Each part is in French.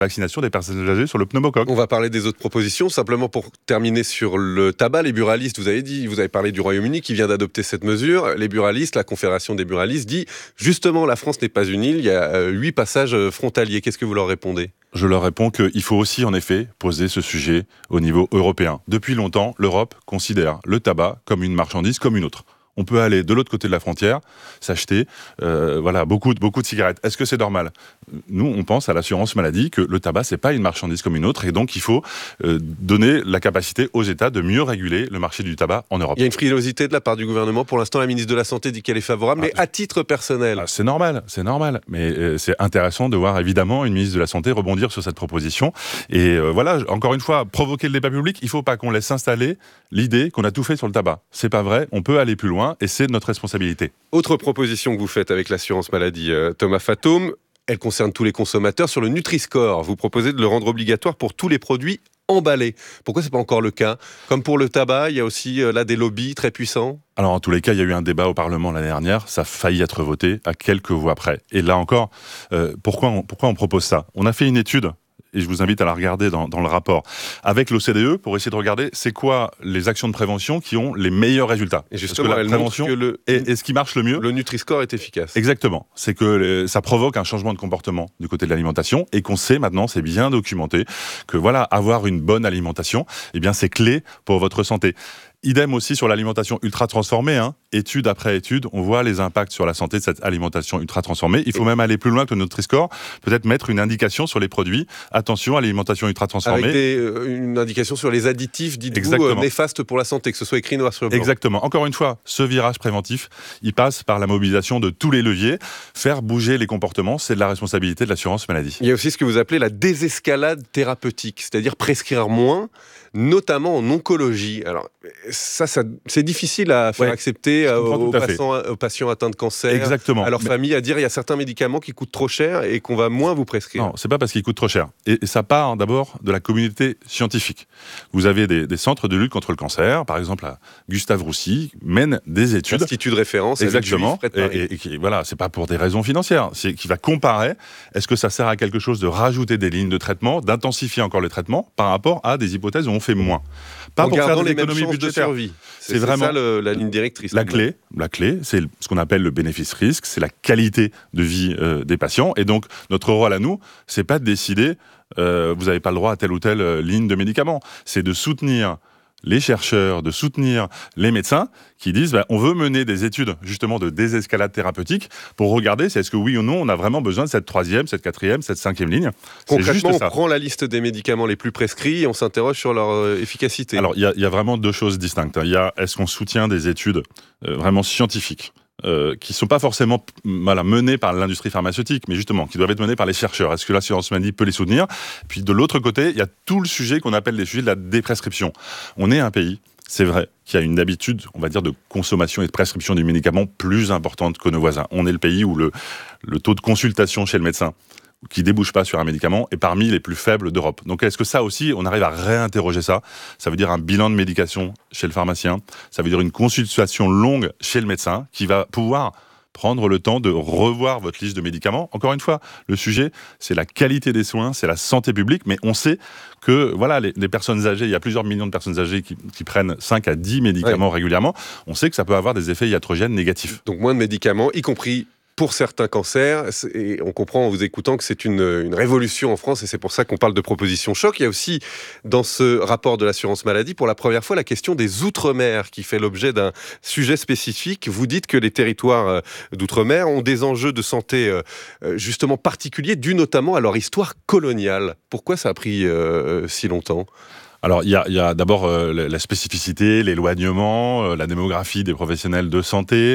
vaccination des personnes âgées sur le pneumocoque. On va parler des autres propositions. Simplement pour terminer sur le tabac, les buralistes, vous avez parlé du Royaume-Uni qui vient d'adopter cette mesure. Les buralistes, la Confédération des buralistes dit justement la France n'est pas une île, il y a 8 passages frontaliers. Qu'est-ce que vous leur répondez ? Je leur réponds qu'il faut aussi en effet poser ce sujet au niveau européen. Depuis longtemps, l'Europe considère le tabac comme une marchandise comme une autre. On peut aller de l'autre côté de la frontière, s'acheter beaucoup de cigarettes. Est-ce que c'est normal ? Nous, on pense à l'assurance maladie que le tabac, c'est pas une marchandise comme une autre, et donc il faut donner la capacité aux États de mieux réguler le marché du tabac en Europe. Il y a une frilosité de la part du gouvernement. Pour l'instant, la ministre de la Santé dit qu'elle est favorable, mais à titre personnel. C'est normal. Mais c'est intéressant de voir évidemment une ministre de la Santé rebondir sur cette proposition. Et encore une fois, provoquer le débat public, il ne faut pas qu'on laisse s'installer l'idée qu'on a tout fait sur le tabac. C'est pas vrai, on peut aller plus loin. Et c'est notre responsabilité. Autre proposition que vous faites avec l'assurance maladie, Thomas Fatoum, elle concerne tous les consommateurs. Sur le Nutri-Score, vous proposez de le rendre obligatoire pour tous les produits emballés. Pourquoi ce n'est pas encore le cas ? Comme pour le tabac, il y a aussi là des lobbies très puissants. Alors en tous les cas, il y a eu un débat au Parlement l'année dernière, ça a failli être voté à quelques voix près. Et là encore, pourquoi on propose ça ? On a fait une étude, et je vous invite à la regarder dans le rapport, avec l'OCDE pour essayer de regarder c'est quoi les actions de prévention qui ont les meilleurs résultats. Et justement, la prévention est ce qui marche le mieux. Le Nutri-Score est efficace. Exactement. C'est que ça provoque un changement de comportement du côté de l'alimentation et qu'on sait maintenant, c'est bien documenté, que avoir une bonne alimentation, c'est clé pour votre santé. Idem aussi sur l'alimentation ultra transformée, étude après étude, on voit les impacts sur la santé de cette alimentation ultra transformée. Il faut même aller plus loin que le Nutri-Score, peut-être mettre une indication sur les produits. Attention, alimentation ultra transformée. Avec une indication sur les additifs, dites-vous, néfastes pour la santé, que ce soit écrit noir sur blanc. Exactement. Encore une fois, ce virage préventif, il passe par la mobilisation de tous les leviers. Faire bouger les comportements, c'est de la responsabilité de l'assurance maladie. Il y a aussi ce que vous appelez la désescalade thérapeutique, c'est-à-dire prescrire moins, notamment en oncologie. Alors, ça c'est difficile à faire accepter aux patients atteints de cancer, exactement. À leur famille, à dire il y a certains médicaments qui coûtent trop cher et qu'on va moins vous prescrire. Non, c'est pas parce qu'ils coûtent trop cher. Et ça part d'abord de la communauté scientifique. Vous avez des centres de lutte contre le cancer, par exemple à Gustave Roussy, mènent des études. Institut de référence. Exactement. Et c'est pas pour des raisons financières. C'est qui va comparer, est-ce que ça sert à quelque chose de rajouter des lignes de traitement, d'intensifier encore le traitement par rapport à des hypothèses où on fait moins. Pas pour faire des économies budgétaires. C'est vraiment ça la ligne directrice. La clé, c'est ce qu'on appelle le bénéfice-risque, c'est la qualité de vie des patients. Et donc, notre rôle à nous, c'est pas de décider, vous n'avez pas le droit à telle ou telle ligne de médicaments. C'est de soutenir les chercheurs, de soutenir les médecins qui disent on veut mener des études justement de désescalade thérapeutique pour regarder si est-ce que oui ou non on a vraiment besoin de cette 3e, cette 4e, cette 5e ligne. Concrètement, on prend la liste des médicaments les plus prescrits et on s'interroge sur leur efficacité. Alors il y a vraiment deux choses distinctes. Il y a est-ce qu'on soutient des études vraiment scientifiques qui ne sont pas forcément menées par l'industrie pharmaceutique, mais justement, qui doivent être menées par les chercheurs. Est-ce que l'assurance maladie peut les soutenir ? Puis de l'autre côté, il y a tout le sujet qu'on appelle les sujets de la déprescription. On est un pays, c'est vrai, qui a une habitude, on va dire, de consommation et de prescription des médicaments plus importante que nos voisins. On est le pays où le taux de consultation chez le médecin qui débouche pas sur un médicament est parmi les plus faibles d'Europe. Donc est-ce que ça aussi, on arrive à réinterroger ça ? Ça veut dire un bilan de médication chez le pharmacien, ça veut dire une consultation longue chez le médecin qui va pouvoir prendre le temps de revoir votre liste de médicaments. Encore une fois, le sujet, c'est la qualité des soins, c'est la santé publique, mais on sait que les personnes âgées, il y a plusieurs millions de personnes âgées qui prennent 5 à 10 médicaments régulièrement, on sait que ça peut avoir des effets iatrogènes négatifs. Donc moins de médicaments, y compris pour certains cancers, et on comprend en vous écoutant que c'est une révolution en France, et c'est pour ça qu'on parle de proposition choc. Il y a aussi, dans ce rapport de l'assurance maladie, pour la première fois, la question des Outre-mer, qui fait l'objet d'un sujet spécifique. Vous dites que les territoires d'Outre-mer ont des enjeux de santé justement particuliers, dus notamment à leur histoire coloniale. Pourquoi ça a pris si longtemps ? Alors, il y a d'abord la spécificité, l'éloignement, la démographie des professionnels de santé,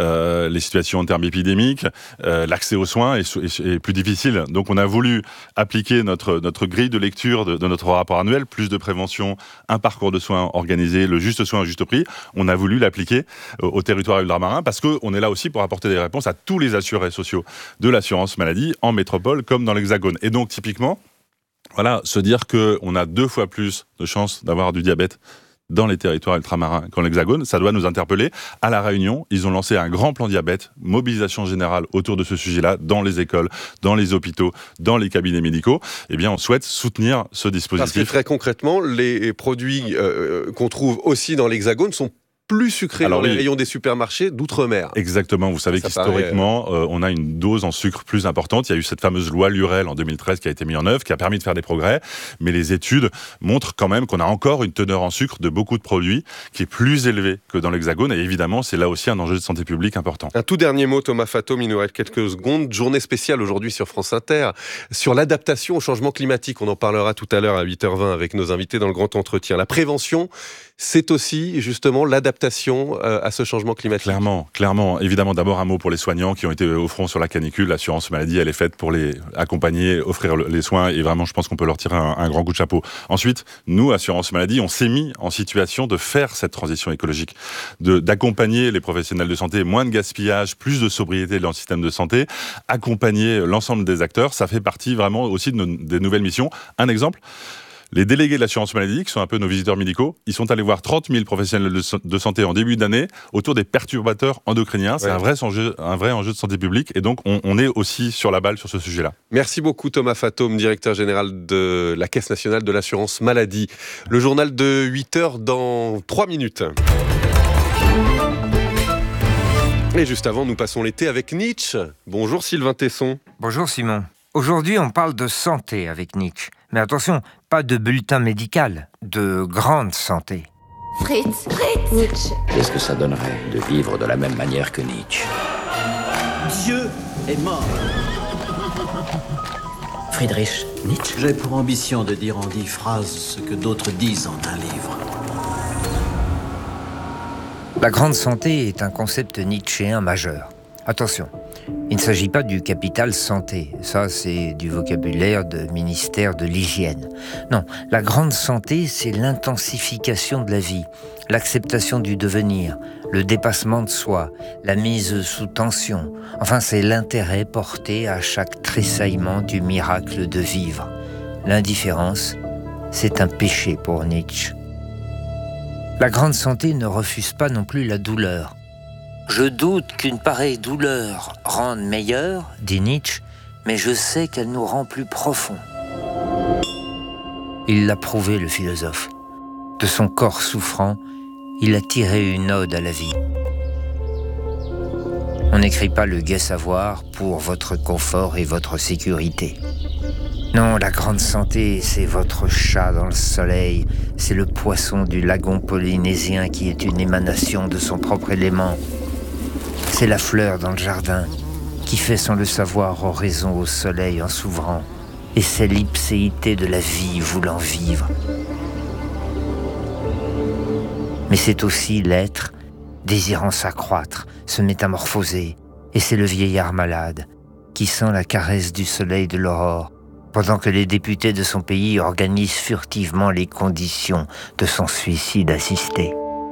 les situations en termes épidémiques, l'accès aux soins est plus difficile. Donc, on a voulu appliquer notre grille de lecture de notre rapport annuel, plus de prévention, un parcours de soins organisé, le juste soin au juste prix. On a voulu l'appliquer au territoire ultramarin parce qu'on est là aussi pour apporter des réponses à tous les assurés sociaux de l'assurance maladie, en métropole comme dans l'Hexagone. Et donc, typiquement, se dire qu'on a 2 fois plus de chances d'avoir du diabète dans les territoires ultramarins qu'en l'Hexagone. Ça doit nous interpeller. À La Réunion, ils ont lancé un grand plan diabète, mobilisation générale autour de ce sujet-là, dans les écoles, dans les hôpitaux, dans les cabinets médicaux. Eh bien, on souhaite soutenir ce dispositif. Parce que très concrètement, les produits qu'on trouve aussi dans l'Hexagone sont plus sucré dans les rayons des supermarchés d'outre-mer. Exactement, vous savez qu'historiquement, on a une dose en sucre plus importante. Il y a eu cette fameuse loi Lurel en 2013 qui a été mise en œuvre, qui a permis de faire des progrès, mais les études montrent quand même qu'on a encore une teneur en sucre de beaucoup de produits qui est plus élevée que dans l'Hexagone, et évidemment, c'est là aussi un enjeu de santé publique important. Un tout dernier mot, Thomas Fatome, il nous reste quelques secondes. Journée spéciale aujourd'hui sur France Inter, sur l'adaptation au changement climatique. On en parlera tout à l'heure à 8h20 avec nos invités dans le grand entretien. La prévention, c'est aussi justement l'adaptation à ce changement climatique. Clairement. Évidemment, d'abord un mot pour les soignants qui ont été au front sur la canicule. L'assurance maladie, elle est faite pour les accompagner, offrir les soins, et vraiment, je pense qu'on peut leur tirer un grand coup de chapeau. Ensuite, nous, assurance maladie, on s'est mis en situation de faire cette transition écologique, d'accompagner les professionnels de santé, moins de gaspillage, plus de sobriété dans le système de santé, accompagner l'ensemble des acteurs. Ça fait partie vraiment aussi des nouvelles missions. Un exemple, les délégués de l'assurance maladie, qui sont un peu nos visiteurs médicaux, ils sont allés voir 30 000 professionnels de santé en début d'année autour des perturbateurs endocriniens. C'est un vrai enjeu de santé publique, et donc on est aussi sur la balle sur ce sujet-là. Merci beaucoup Thomas Fatome, directeur général de la Caisse nationale de l'assurance maladie. Le journal de 8h dans 3 minutes. Et juste avant, nous passons l'été avec Nietzsche. Bonjour Sylvain Tesson. Bonjour Simon. Aujourd'hui, on parle de santé avec Nietzsche. Mais attention, pas de bulletin médical, de grande santé. Fritz, Nietzsche. Qu'est-ce que ça donnerait de vivre de la même manière que Nietzsche? Dieu est mort. Friedrich Nietzsche. J'ai pour ambition de dire en 10 phrases ce que d'autres disent en un livre. La grande santé est un concept nietzschéen majeur. Attention, il ne s'agit pas du capital santé. Ça, c'est du vocabulaire de ministère de l'hygiène. Non, la grande santé, c'est l'intensification de la vie, l'acceptation du devenir, le dépassement de soi, la mise sous tension. Enfin, c'est l'intérêt porté à chaque tressaillement du miracle de vivre. L'indifférence, c'est un péché pour Nietzsche. La grande santé ne refuse pas non plus la douleur. Je doute qu'une pareille douleur rende meilleur, dit Nietzsche, mais je sais qu'elle nous rend plus profonds. Il l'a prouvé, le philosophe. De son corps souffrant, il a tiré une ode à la vie. On n'écrit pas le gai savoir pour votre confort et votre sécurité. Non, la grande santé, c'est votre chat dans le soleil, c'est le poisson du lagon polynésien qui est une émanation de son propre élément. C'est la fleur dans le jardin qui fait sans le savoir oraison au soleil en s'ouvrant. Et c'est l'ipséité de la vie voulant vivre. Mais c'est aussi l'être désirant s'accroître, se métamorphoser. Et c'est le vieillard malade qui sent la caresse du soleil de l'aurore, pendant que les députés de son pays organisent furtivement les conditions de son suicide assisté.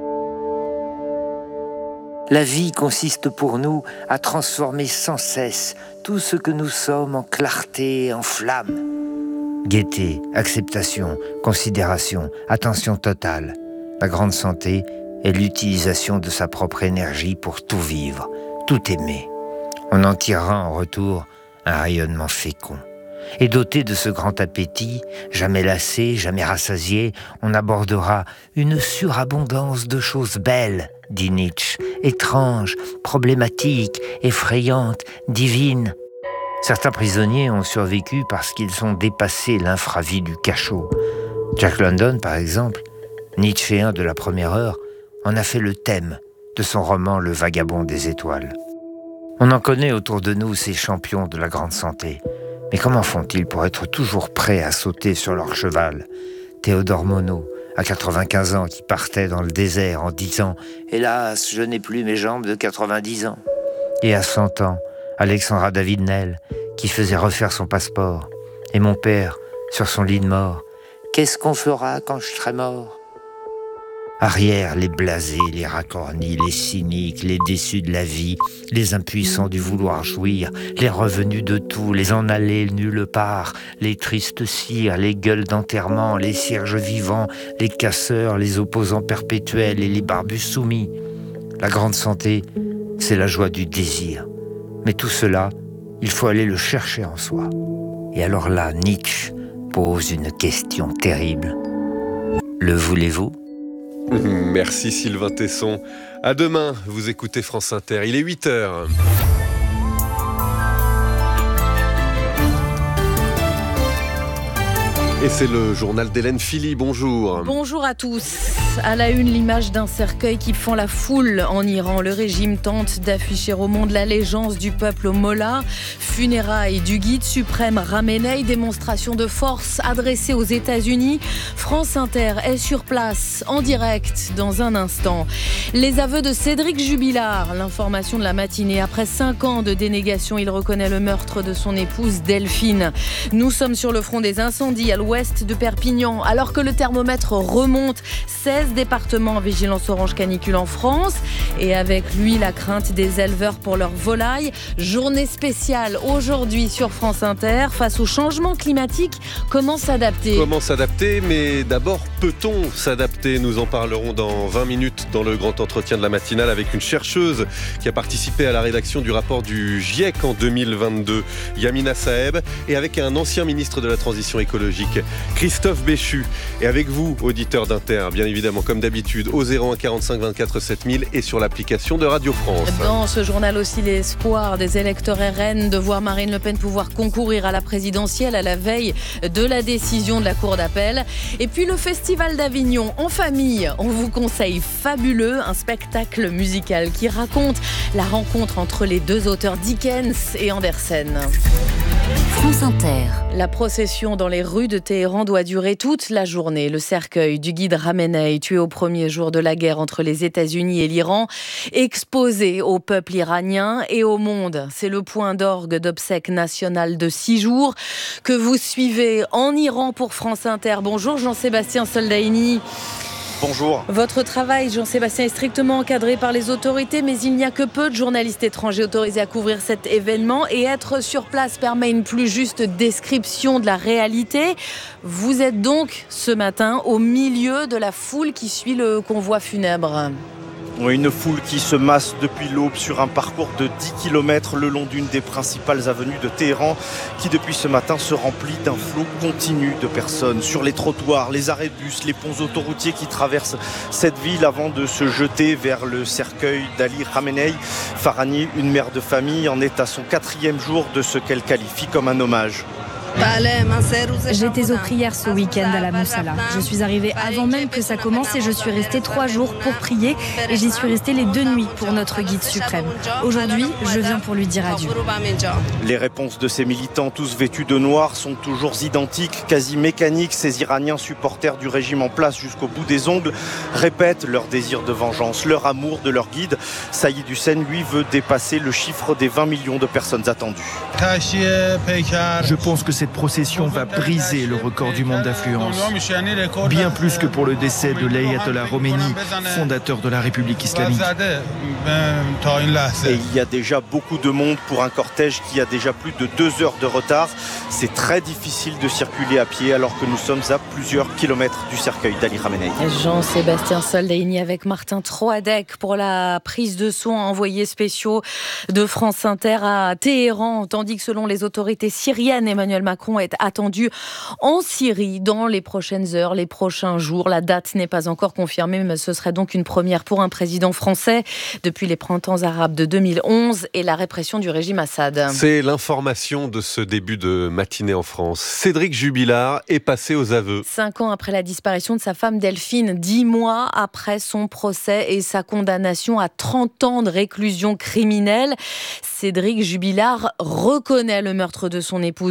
La vie consiste pour nous à transformer sans cesse tout ce que nous sommes en clarté, en flamme. Gaieté, acceptation, considération, attention totale. La grande santé est l'utilisation de sa propre énergie pour tout vivre, tout aimer. On en tirera en retour un rayonnement fécond. Et doté de ce grand appétit, jamais lassé, jamais rassasié, on abordera une surabondance de choses belles, dit Nietzsche, étranges, problématiques, effrayantes, divines. Certains prisonniers ont survécu parce qu'ils ont dépassé l'infravie du cachot. Jack London, par exemple, nietzschéen de la première heure, en a fait le thème de son roman Le Vagabond des étoiles. On en connaît autour de nous ces champions de la grande santé. Mais comment font-ils pour être toujours prêts à sauter sur leur cheval? Théodore Monod, à 95 ans, qui partait dans le désert en disant « Hélas, je n'ai plus mes jambes de 90 ans ». Et à 100 ans, Alexandra David-Nel, qui faisait refaire son passeport. Et mon père, sur son lit de mort, « Qu'est-ce qu'on fera quand je serai mort ?» Arrière, les blasés, les racornis, les cyniques, les déçus de la vie, les impuissants du vouloir jouir, les revenus de tout, les en allés nulle part, les tristes cires, les gueules d'enterrement, les cierges vivants, les casseurs, les opposants perpétuels et les barbus soumis. La grande santé, c'est la joie du désir. Mais tout cela, il faut aller le chercher en soi. Et alors là, Nietzsche pose une question terrible. Le voulez-vous ? Merci Sylvain Tesson. À demain, vous écoutez France Inter. Il est 8h. Et c'est le journal d'Hélène Philly. Bonjour. Bonjour à tous. À la une, l'image d'un cercueil qui fend la foule en Iran. Le régime tente d'afficher au monde l'allégeance du peuple au Mollah. Funérailles du guide suprême Khamenei. Démonstration de force adressée aux États-Unis. France Inter est sur place, en direct, dans un instant. Les aveux de Cédric Jubilard. L'information de la matinée. Après 5 ans de dénégation, il reconnaît le meurtre de son épouse Delphine. Nous sommes sur le front des incendies à l'ouest de Perpignan. Alors que le thermomètre remonte, 16 départements en vigilance orange canicule en France. Et avec lui, la crainte des éleveurs pour leurs volailles. Journée spéciale aujourd'hui sur France Inter. Face au changement climatique, comment s'adapter ? Comment s'adapter ? Mais d'abord, peut-on s'adapter ? Nous en parlerons dans 20 minutes dans le grand entretien de la matinale avec une chercheuse qui a participé à la rédaction du rapport du GIEC en 2022, Yamina Saeb, et avec un ancien ministre de la Transition écologique, Christophe Béchu. Et avec vous, auditeurs d'Inter, bien évidemment, comme d'habitude, au 01 45 24 7000 et sur l'application de Radio France. Dans ce journal aussi, l'espoir des électeurs RN de voir Marine Le Pen pouvoir concourir à la présidentielle à la veille de la décision de la Cour d'appel. Et puis le Festival d'Avignon en famille. On vous conseille Fabuleux, un spectacle musical qui raconte la rencontre entre les deux auteurs Dickens et Andersen. France Inter. La procession dans les rues de Téhéran doit durer toute la journée. Le cercueil du guide Khamenei, tué au premier jour de la guerre entre les États-Unis et l'Iran, exposé au peuple iranien et au monde. C'est le point d'orgue d'obsèques nationales de 6 jours que vous suivez en Iran pour France Inter. Bonjour Jean-Sébastien Soldaini. Bonjour. Votre travail, Jean-Sébastien, est strictement encadré par les autorités, mais il n'y a que peu de journalistes étrangers autorisés à couvrir cet événement et être sur place permet une plus juste description de la réalité. Vous êtes donc ce matin au milieu de la foule qui suit le convoi funèbre. Une foule qui se masse depuis l'aube sur un parcours de 10 km le long d'une des principales avenues de Téhéran qui depuis ce matin se remplit d'un flot continu de personnes sur les trottoirs, les arrêts de bus, les ponts autoroutiers qui traversent cette ville avant de se jeter vers le cercueil d'Ali Khamenei. Farhani, une mère de famille, en est à son 4e jour de ce qu'elle qualifie comme un hommage. J'étais aux prières ce week-end à la Moussala. Je suis arrivée avant même que ça commence et je suis restée 3 jours pour prier et j'y suis restée les 2 nuits pour notre guide suprême. Aujourd'hui, je viens pour lui dire adieu. Les réponses de ces militants, tous vêtus de noir, sont toujours identiques, quasi mécaniques. Ces Iraniens supporters du régime en place jusqu'au bout des ongles répètent leur désir de vengeance, leur amour de leur guide. Saïd Hussein, lui, veut dépasser le chiffre des 20 millions de personnes attendues. Je pense que cette procession va briser le record du monde d'affluence. Bien plus que pour le décès de l'Ayatollah Khomeini, fondateur de la République islamique. Et il y a déjà beaucoup de monde pour un cortège qui a déjà plus de 2 heures de retard. C'est très difficile de circuler à pied alors que nous sommes à plusieurs kilomètres du cercueil d'Ali Khamenei. Jean-Sébastien Soldaini avec Martin Troadec pour la prise de son, envoyés spéciaux de France Inter à Téhéran, tandis que selon les autorités syriennes, Emmanuel Macron est attendu en Syrie dans les prochaines heures, les prochains jours. La date n'est pas encore confirmée, mais ce serait donc une première pour un président français depuis les printemps arabes de 2011 et la répression du régime Assad. C'est l'information de ce début de matinée en France. Cédric Jubilard est passé aux aveux. 5 ans après la disparition de sa femme Delphine, 10 mois après son procès et sa condamnation à 30 ans de réclusion criminelle, Cédric Jubilard reconnaît le meurtre de son épouse. Dans une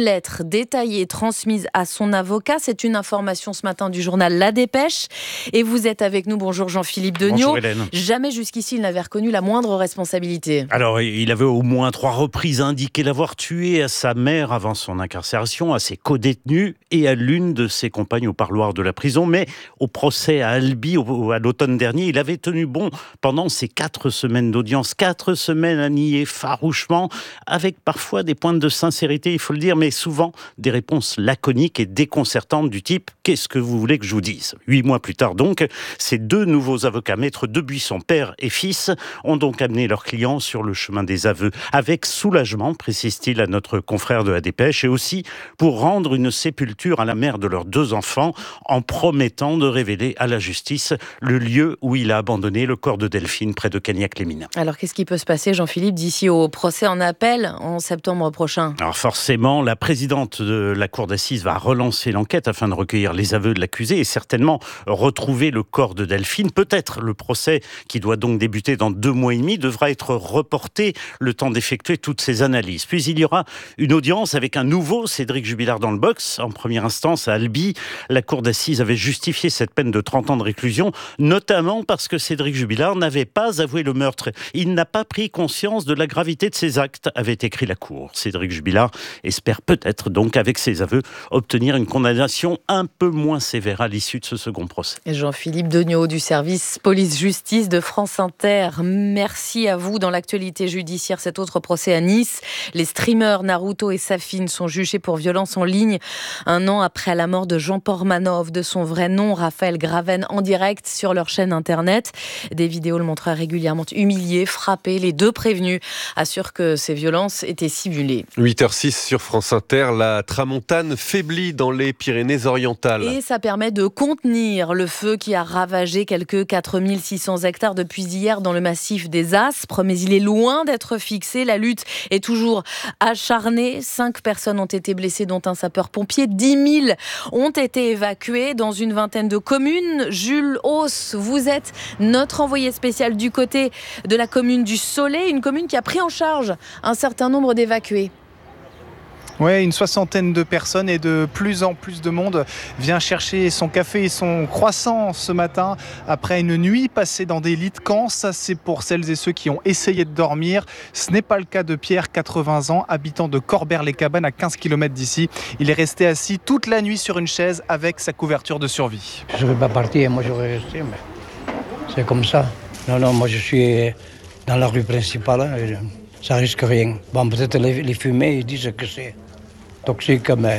lettre détaillée transmise à son avocat. C'est une information ce matin du journal La Dépêche. Et vous êtes avec nous. Bonjour Jean-Philippe Degnaud. Bonjour Hélène. Jamais jusqu'ici il n'avait reconnu la moindre responsabilité. Alors, il avait au moins 3 reprises indiqué l'avoir tué à sa mère avant son incarcération, à ses co-détenus et à l'une de ses compagnes au parloir de la prison. Mais au procès à Albi, à l'automne dernier, il avait tenu bon pendant ces 4 semaines d'audience. 4 semaines à nier farouchement, avec parfois des pointes de sincérité, il faut le dire, mais souvent des réponses laconiques et déconcertantes du type « Qu'est-ce que vous voulez que je vous dise ?» 8 mois plus tard donc, ces 2 nouveaux avocats, maître Debuisson, père et fils, ont donc amené leurs clients sur le chemin des aveux, avec soulagement, précise-t-il à notre confrère de La Dépêche, et aussi pour rendre une sépulture à la mère de leurs 2 enfants, en promettant de révéler à la justice le lieu où il a abandonné le corps de Delphine près de Cagnac-les-Mines. Alors qu'est-ce qui peut se passer, Jean-Philippe, d'ici au procès en appel en septembre prochain ? Alors forcément, la présidente de la cour d'assises va relancer l'enquête afin de recueillir les aveux de l'accusé et certainement retrouver le corps de Delphine. Peut-être le procès, qui doit donc débuter dans 2 mois et demi, devra être reporté le temps d'effectuer toutes ces analyses. Puis il y aura une audience avec un nouveau Cédric Jubilard dans le box. En première instance, à Albi, la cour d'assises avait justifié cette peine de 30 ans de réclusion, notamment parce que Cédric Jubilard n'avait pas avoué le meurtre. Il n'a pas pris conscience de la gravité de ses actes, avait écrit la Cour. Cédric Jubilard espère peut-être donc, avec ses aveux, obtenir une condamnation un peu moins sévère à l'issue de ce second procès. Jean-Philippe Degnaud du service police-justice de France Inter. Merci à vous. Dans l'actualité judiciaire, cet autre procès à Nice. Les streamers Naruto et Safine sont jugés pour violence en ligne 1 an après la mort de Jean Pormanov, de son vrai nom, Raphaël Graven, en direct sur leur chaîne internet. Des vidéos le montraient régulièrement humiliés, frappés. Les 2 prévenus assurent que ces violences étaient simulées. 8h06 sur France Inter, la tramontane faiblit dans les Pyrénées-Orientales. Et ça permet de contenir le feu qui a ravagé quelques 4600 hectares depuis hier dans le massif des Aspres. Mais il est loin d'être fixé. La lutte est toujours acharnée. 5 personnes ont été blessées, dont un sapeur-pompier. 10 000 ont été évacués dans une vingtaine de communes. Jules Hauss, vous êtes notre envoyé spécial du côté de la commune du Soleil, une commune qui a pris en charge un certain nombre d'évacués. Ouais, une 60aine de personnes et de plus en plus de monde vient chercher son café et son croissant ce matin après une nuit passée dans des lits de camp. Ça, c'est pour celles et ceux qui ont essayé de dormir. Ce n'est pas le cas de Pierre, 80 ans, habitant de Corbert-les-Cabanes à 15 km d'ici. Il est resté assis toute la nuit sur une chaise avec sa couverture de survie. Je ne vais pas partir, moi j'aurais resté, mais c'est comme ça. Non, moi je suis dans la rue principale, ça risque rien. Bon, peut-être les fumées, ils disent que c'est toxique, mais...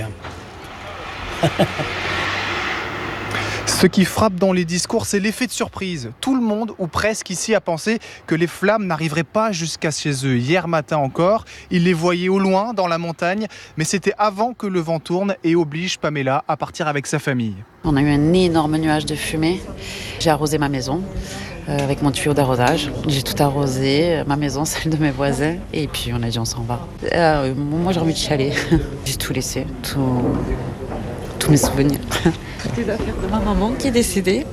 Ce qui frappe dans les discours, c'est l'effet de surprise. Tout le monde, ou presque ici, a pensé que les flammes n'arriveraient pas jusqu'à chez eux. Hier matin encore, ils les voyaient au loin, dans la montagne, mais c'était avant que le vent tourne et oblige Pamela à partir avec sa famille. On a eu un énorme nuage de fumée. J'ai arrosé ma maison avec mon tuyau d'arrosage. J'ai tout arrosé, ma maison, celle de mes voisins, et puis on a dit on s'en va. Moi j'ai envie de chialer. J'ai tout laissé, tous mes souvenirs. Toutes les affaires de ma maman qui est décédée.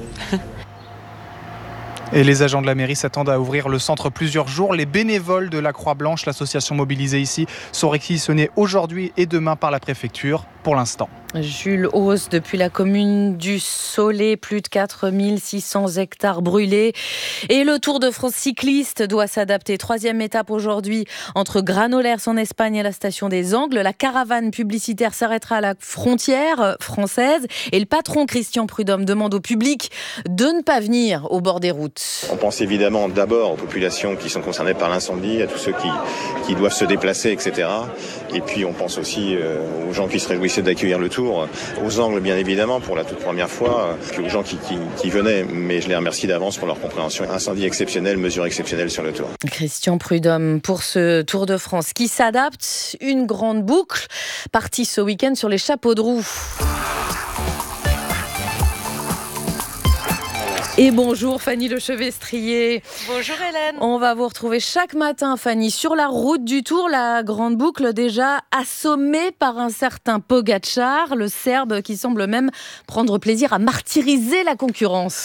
Et les agents de la mairie s'attendent à ouvrir le centre plusieurs jours. Les bénévoles de la Croix-Blanche, l'association mobilisée ici, sont réquisitionnés aujourd'hui et demain par la préfecture pour l'instant. Jules Hauss, depuis la commune du Soleil, plus de 4600 hectares brûlés. Et le Tour de France cycliste doit s'adapter. 3e étape aujourd'hui entre Granollers en Espagne et la station des Angles. La caravane publicitaire s'arrêtera à la frontière française. Et le patron Christian Prudhomme demande au public de ne pas venir au bord des routes. On pense évidemment d'abord aux populations qui sont concernées par l'incendie, à tous ceux qui doivent se déplacer, etc. Et puis on pense aussi aux gens qui se réjouissaient d'accueillir le Tour, aux Angles bien évidemment pour la toute première fois, puis aux gens qui venaient, mais je les remercie d'avance pour leur compréhension. Incendie exceptionnel, mesure exceptionnelle sur le Tour. Christian Prudhomme pour ce Tour de France qui s'adapte, une grande boucle, partie ce week-end sur les chapeaux de roue. Et bonjour Fanny Lechevestrier. Bonjour Hélène. On va vous retrouver chaque matin Fanny sur la route du Tour, la grande boucle déjà assommée par un certain Pogačar, le Serbe qui semble même prendre plaisir à martyriser la concurrence.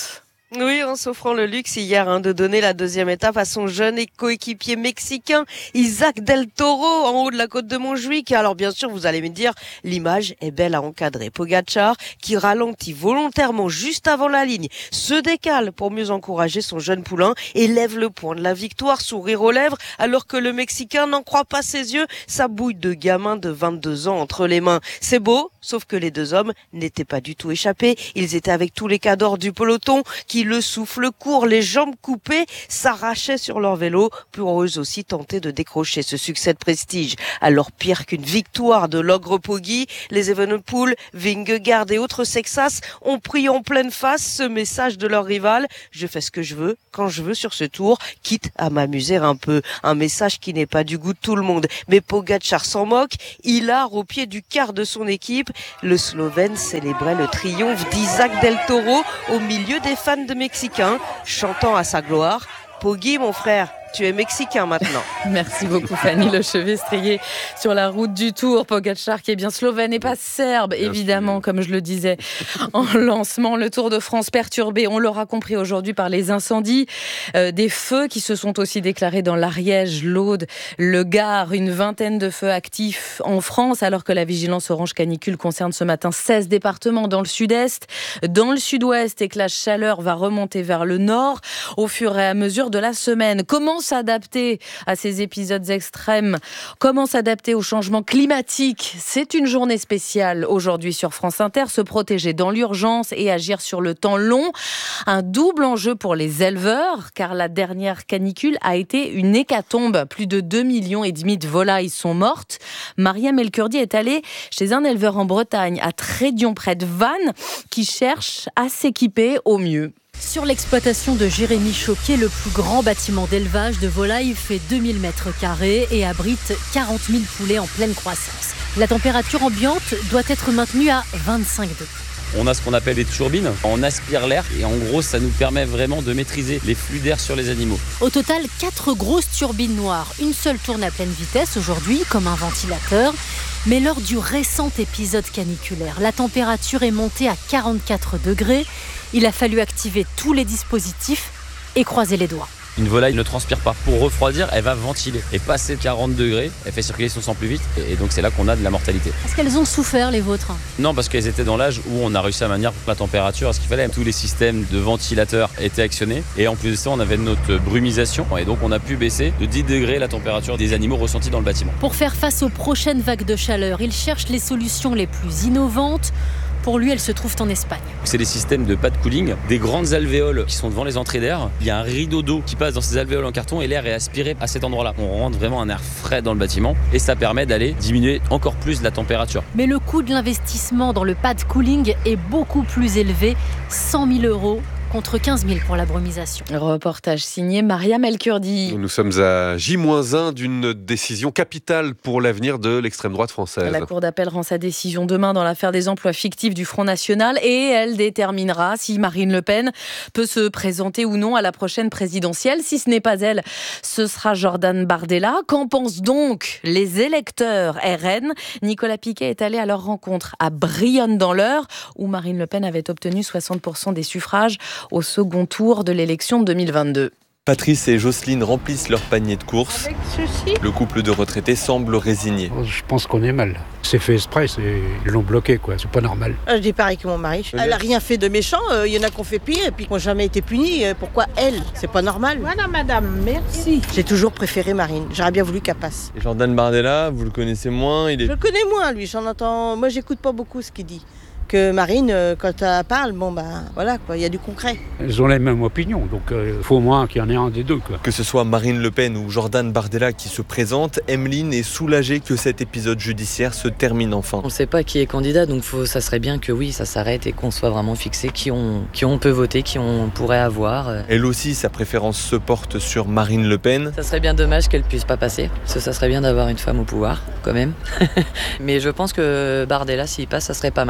Oui, en s'offrant le luxe hier de donner la deuxième étape à son jeune et coéquipier mexicain, Isaac Del Toro, en haut de la côte de Montjuic. Alors bien sûr, vous allez me dire, l'image est belle à encadrer. Pogačar, qui ralentit volontairement juste avant la ligne, se décale pour mieux encourager son jeune poulain et lève le point de la victoire, sourire aux lèvres, alors que le Mexicain n'en croit pas ses yeux, sa bouille de gamin de 22 ans entre les mains. C'est beau, sauf que les deux hommes n'étaient pas du tout échappés. Ils étaient avec tous les cadors du peloton, qui le souffle court, les jambes coupées, s'arrachaient sur leur vélo pour eux aussi tenter de décrocher ce succès de prestige. Alors pire qu'une victoire de l'ogre Poggi, les Evenepoel, Vingegaard et autres Sexas ont pris en pleine face ce message de leur rival. Je fais ce que je veux, quand je veux sur ce tour, quitte à m'amuser un peu. Un message qui n'est pas du goût de tout le monde. Mais Pogačar s'en moque, hilar au pied du quart de son équipe. Le Slovène célébrait le triomphe d'Isaac Del Toro au milieu des fans de Mexicains, chantant à sa gloire « Poggi, mon frère ». Tu es mexicain maintenant. Merci beaucoup Fanny Lechevestrier sur la route du Tour. Pogačar qui est bien slovène et pas serbe, bien évidemment, sûr. Comme je le disais en lancement. Le Tour de France perturbé, on l'aura compris aujourd'hui, par les incendies. Des feux qui se sont aussi déclarés dans l'Ariège, l'Aude, le Gard. Une vingtaine de feux actifs en France, alors que la vigilance orange canicule concerne ce matin 16 départements dans le sud-est, dans le sud-ouest, et que la chaleur va remonter vers le nord au fur et à mesure de la semaine. Comment s'adapter à ces épisodes extrêmes? Comment s'adapter au changement climatique? C'est une journée spéciale aujourd'hui sur France Inter. Se protéger dans l'urgence et agir sur le temps long. Un double enjeu pour les éleveurs, car la dernière canicule a été une hécatombe. Plus de 2,5 millions de volailles sont mortes. Mariam El-Kurdi est allée chez un éleveur en Bretagne, à Trédion, près de Vannes, qui cherche à s'équiper au mieux. Sur l'exploitation de Jérémy Choquet, le plus grand bâtiment d'élevage de volailles fait 2000 mètres carrés et abrite 40 000 poulets en pleine croissance. La température ambiante doit être maintenue à 25 degrés. On a ce qu'on appelle des turbines, on aspire l'air et en gros ça nous permet vraiment de maîtriser les flux d'air sur les animaux. Au total, 4 grosses turbines noires. Une seule tourne à pleine vitesse aujourd'hui, comme un ventilateur. Mais lors du récent épisode caniculaire, la température est montée à 44 degrés. Il a fallu activer tous les dispositifs et croiser les doigts. Une volaille ne transpire pas. Pour refroidir, elle va ventiler. Et passer 40 degrés, elle fait circuler son sang plus vite. Et donc c'est là qu'on a de la mortalité. Est-ce qu'elles ont souffert, les vôtres? Non, parce qu'elles étaient dans l'âge où on a réussi à maintenir la température à ce qu'il fallait. Tous les systèmes de ventilateurs étaient actionnés. Et en plus de ça, on avait notre brumisation. Et donc on a pu baisser de 10 degrés la température des animaux ressentis dans le bâtiment. Pour faire face aux prochaines vagues de chaleur, il cherche les solutions les plus innovantes. Pour lui, elles se trouvent en Espagne. C'est des systèmes de pad cooling, des grandes alvéoles qui sont devant les entrées d'air. Il y a un rideau d'eau qui passe dans ces alvéoles en carton et l'air est aspiré à cet endroit-là. On rentre vraiment un air frais dans le bâtiment et ça permet d'aller diminuer encore plus la température. Mais le coût de l'investissement dans le pad cooling est beaucoup plus élevé, 100 000 € contre 15 000 pour la brumisation. Reportage signé Mariam El-Kurdi. Nous sommes à J-1 d'une décision capitale pour l'avenir de l'extrême droite française. La Cour d'appel rend sa décision demain dans l'affaire des emplois fictifs du Front National et elle déterminera si Marine Le Pen peut se présenter ou non à la prochaine présidentielle. Si ce n'est pas elle, ce sera Jordan Bardella. Qu'en pensent donc les électeurs RN? Nicolas Piquet est allé à leur rencontre à Brionne dans l'Eure, où Marine Le Pen avait obtenu 60% des suffrages au second tour de l'élection de 2022. Patrice et Jocelyne remplissent leur panier de courses. Le couple de retraités semble résigné. Je pense qu'on est mal. C'est fait exprès, ils l'ont bloqué, quoi. C'est pas normal. Je dis pareil que mon mari. Elle n'a rien fait de méchant. Il y en a qui ont fait pire et puis qui n'ont jamais été punis. Pourquoi elle? C'est pas normal. Voilà, madame, merci. J'ai toujours préféré Marine. J'aurais bien voulu qu'elle passe. Et Jordan Bardella, vous le connaissez moins? Je le connais moins, lui. J'en entends. Moi, j'écoute pas beaucoup ce qu'il dit. Que Marine, quand elle parle, voilà, il y a du concret. Elles ont les mêmes opinions, donc il faut au moins qu'il y en ait un des deux, quoi. Que ce soit Marine Le Pen ou Jordan Bardella qui se présentent, Emeline est soulagée que cet épisode judiciaire se termine enfin. On ne sait pas qui est candidat, donc ça serait bien que oui, ça s'arrête et qu'on soit vraiment fixé qui on peut voter, qui on pourrait avoir. Elle aussi, sa préférence se porte sur Marine Le Pen. Ça serait bien dommage qu'elle puisse pas passer, parce que ça serait bien d'avoir une femme au pouvoir, quand même. Mais je pense que Bardella, s'il passe, ça serait pas mal aussi. Un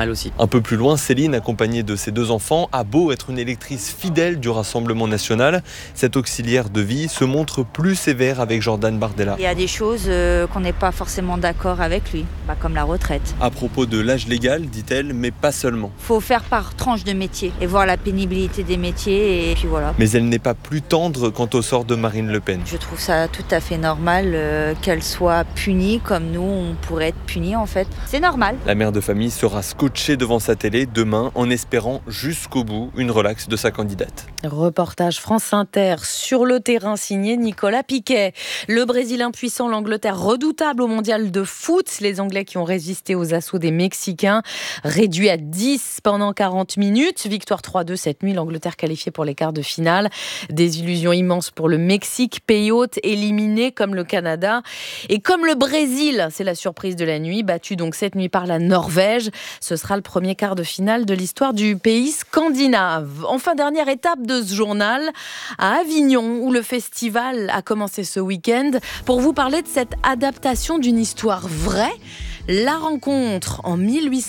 Un peu plus loin, Céline, accompagnée de ses 2 enfants, a beau être une électrice fidèle du Rassemblement national, cette auxiliaire de vie se montre plus sévère avec Jordan Bardella. Il y a des choses qu'on n'est pas forcément d'accord avec lui, comme la retraite. À propos de l'âge légal, dit-elle, mais pas seulement. Il faut faire par tranche de métier et voir la pénibilité des métiers et puis voilà. Mais elle n'est pas plus tendre quant au sort de Marine Le Pen. Je trouve ça tout à fait normal qu'elle soit punie comme nous, on pourrait être punis en fait. C'est normal. La mère de famille sera scotchée devant sa télé demain en espérant jusqu'au bout une relaxe de sa candidate. Reportage France Inter sur le terrain signé Nicolas Piquet. Le Brésil impuissant, l'Angleterre redoutable au mondial de foot. Les Anglais qui ont résisté aux assauts des Mexicains, réduits à 10 pendant 40 minutes. Victoire 3-2 cette nuit, l'Angleterre qualifiée pour les quarts de finale. Des illusions immenses pour le Mexique, pays hôte éliminé comme le Canada. Et comme le Brésil, c'est la surprise de la nuit, battu donc cette nuit par la Norvège. Ce sera le premier quart de finale de l'histoire du pays scandinave. Enfin, dernière étape de ce journal, à Avignon, où le festival a commencé ce week-end, pour vous parler de cette adaptation d'une histoire vraie. La rencontre en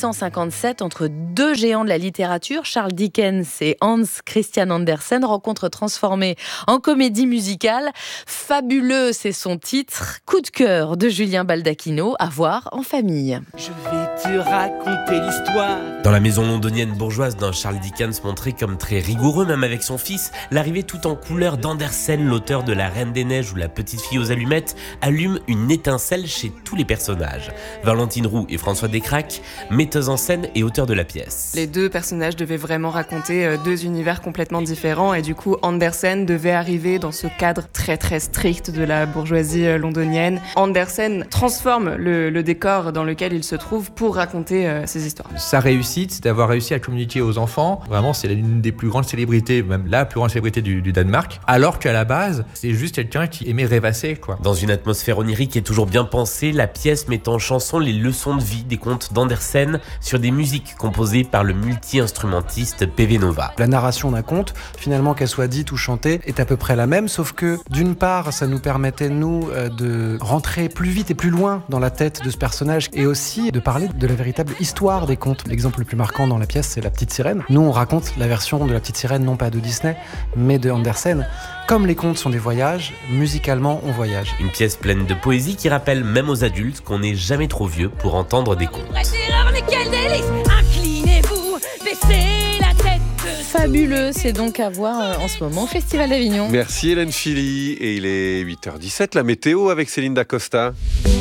1857 entre 2 géants de la littérature, Charles Dickens et Hans Christian Andersen, rencontre transformée en comédie musicale. Fabuleux, c'est son titre. Coup de cœur de Julien Baldacchino, à voir en famille. Je vais te raconter l'histoire. Dans la maison londonienne bourgeoise d'un Charles Dickens montré comme très rigoureux, même avec son fils, l'arrivée tout en couleur d'Andersen, l'auteur de La Reine des Neiges ou La Petite Fille aux Allumettes, allume une étincelle chez tous les personnages. Valentine Roux et François Descraques, metteurs en scène et auteurs de la pièce. Les 2 personnages devaient vraiment raconter 2 univers complètement différents et du coup Andersen devait arriver dans ce cadre très très strict de la bourgeoisie londonienne. Andersen transforme le décor dans lequel il se trouve pour raconter ses histoires. Sa réussite, c'est d'avoir réussi à communiquer aux enfants. Vraiment, c'est l'une des plus grandes célébrités, même la plus grande célébrité du Danemark. Alors qu'à la base, c'est juste quelqu'un qui aimait rêvasser, quoi. Dans une atmosphère onirique et toujours bien pensée, la pièce met en chanson les leçons de vie des contes d'Andersen sur des musiques composées par le multi-instrumentiste PV Nova. La narration d'un conte, finalement qu'elle soit dite ou chantée, est à peu près la même, sauf que d'une part, ça nous permettait, nous, de rentrer plus vite et plus loin dans la tête de ce personnage et aussi de parler de la véritable histoire des contes. L'exemple le plus marquant dans la pièce, c'est La Petite Sirène. Nous, on raconte la version de La Petite Sirène, non pas de Disney, mais de Andersen. Comme les contes sont des voyages, musicalement, on voyage. Une pièce pleine de poésie qui rappelle même aux adultes qu'on n'est jamais trop vieux pour entendre des contes. Mais quel délice! Inclinez-vous, baissez la tête. Fabuleux, c'est donc à voir en ce moment au Festival d'Avignon. Merci Hélène Philly. Et il est 8h17, la météo avec Céline Dacosta.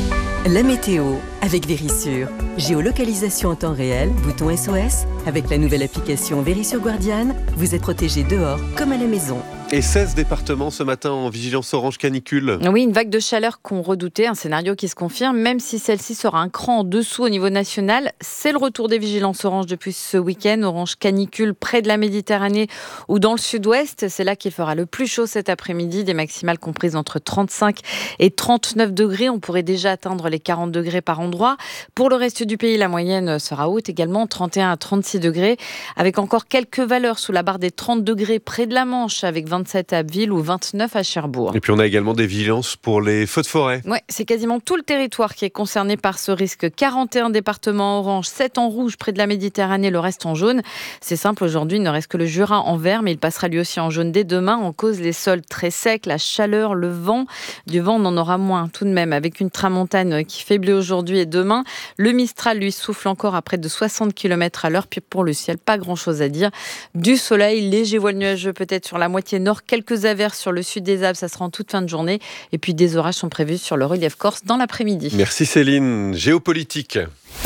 La météo avec Vérissure. Géolocalisation en temps réel, bouton SOS. Avec la nouvelle application Vérissure Guardian, vous êtes protégé dehors comme à la maison. Et 16 départements ce matin en vigilance orange canicule. Oui, une vague de chaleur qu'on redoutait, un scénario qui se confirme, même si celle-ci sera un cran en dessous au niveau national. C'est le retour des vigilances orange depuis ce week-end. Orange canicule près de la Méditerranée ou dans le sud-ouest. C'est là qu'il fera le plus chaud cet après-midi. Des maximales comprises entre 35 et 39 degrés. On pourrait déjà atteindre les 40 degrés par endroit. Pour le reste du pays, la moyenne sera haute également, 31 à 36 degrés. Avec encore quelques valeurs sous la barre des 30 degrés près de la Manche, avec 27 à Abbeville ou 29 à Cherbourg. Et puis on a également des vigilances pour les feux de forêt. Ouais, c'est quasiment tout le territoire qui est concerné par ce risque. 41 départements orange, 7 en rouge près de la Méditerranée, le reste en jaune. C'est simple, aujourd'hui il ne reste que le Jura en vert, mais il passera lui aussi en jaune dès demain. En cause les sols très secs, la chaleur, le vent. Du vent on en aura moins tout de même, avec une tramontane qui faiblit aujourd'hui et demain. Le Mistral lui souffle encore à près de 60 km à l'heure. Puis pour le ciel, pas grand chose à dire. Du soleil, léger voile nuageux peut-être sur la moitié nord, quelques averses sur le sud des Alpes, ça sera en toute fin de journée. Et puis des orages sont prévus sur le relief corse dans l'après-midi. Merci Céline. Géopolitique.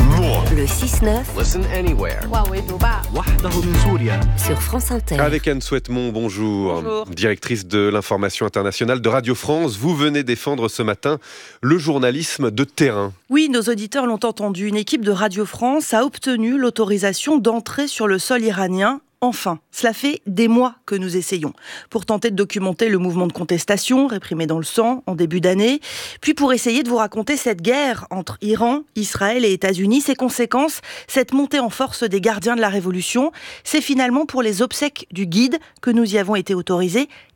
Le 6-9. Listen anywhere. Sur France Inter. Avec Anne Souhaitemont, bonjour. Bonjour. Directrice de l'information internationale de Radio France. Vous venez défendre ce matin le journalisme de terrain. Oui, nos auditeurs l'ont entendu. Une équipe de Radio France a obtenu l'autorisation d'entrer sur le sol iranien. Enfin, cela fait des mois que nous essayons, pour tenter de documenter le mouvement de contestation réprimé dans le sang en début d'année, puis pour essayer de vous raconter cette guerre entre Iran, Israël et États-Unis, ses conséquences, cette montée en force des gardiens de la Révolution. C'est finalement pour les obsèques du guide que nous y avons été autorisés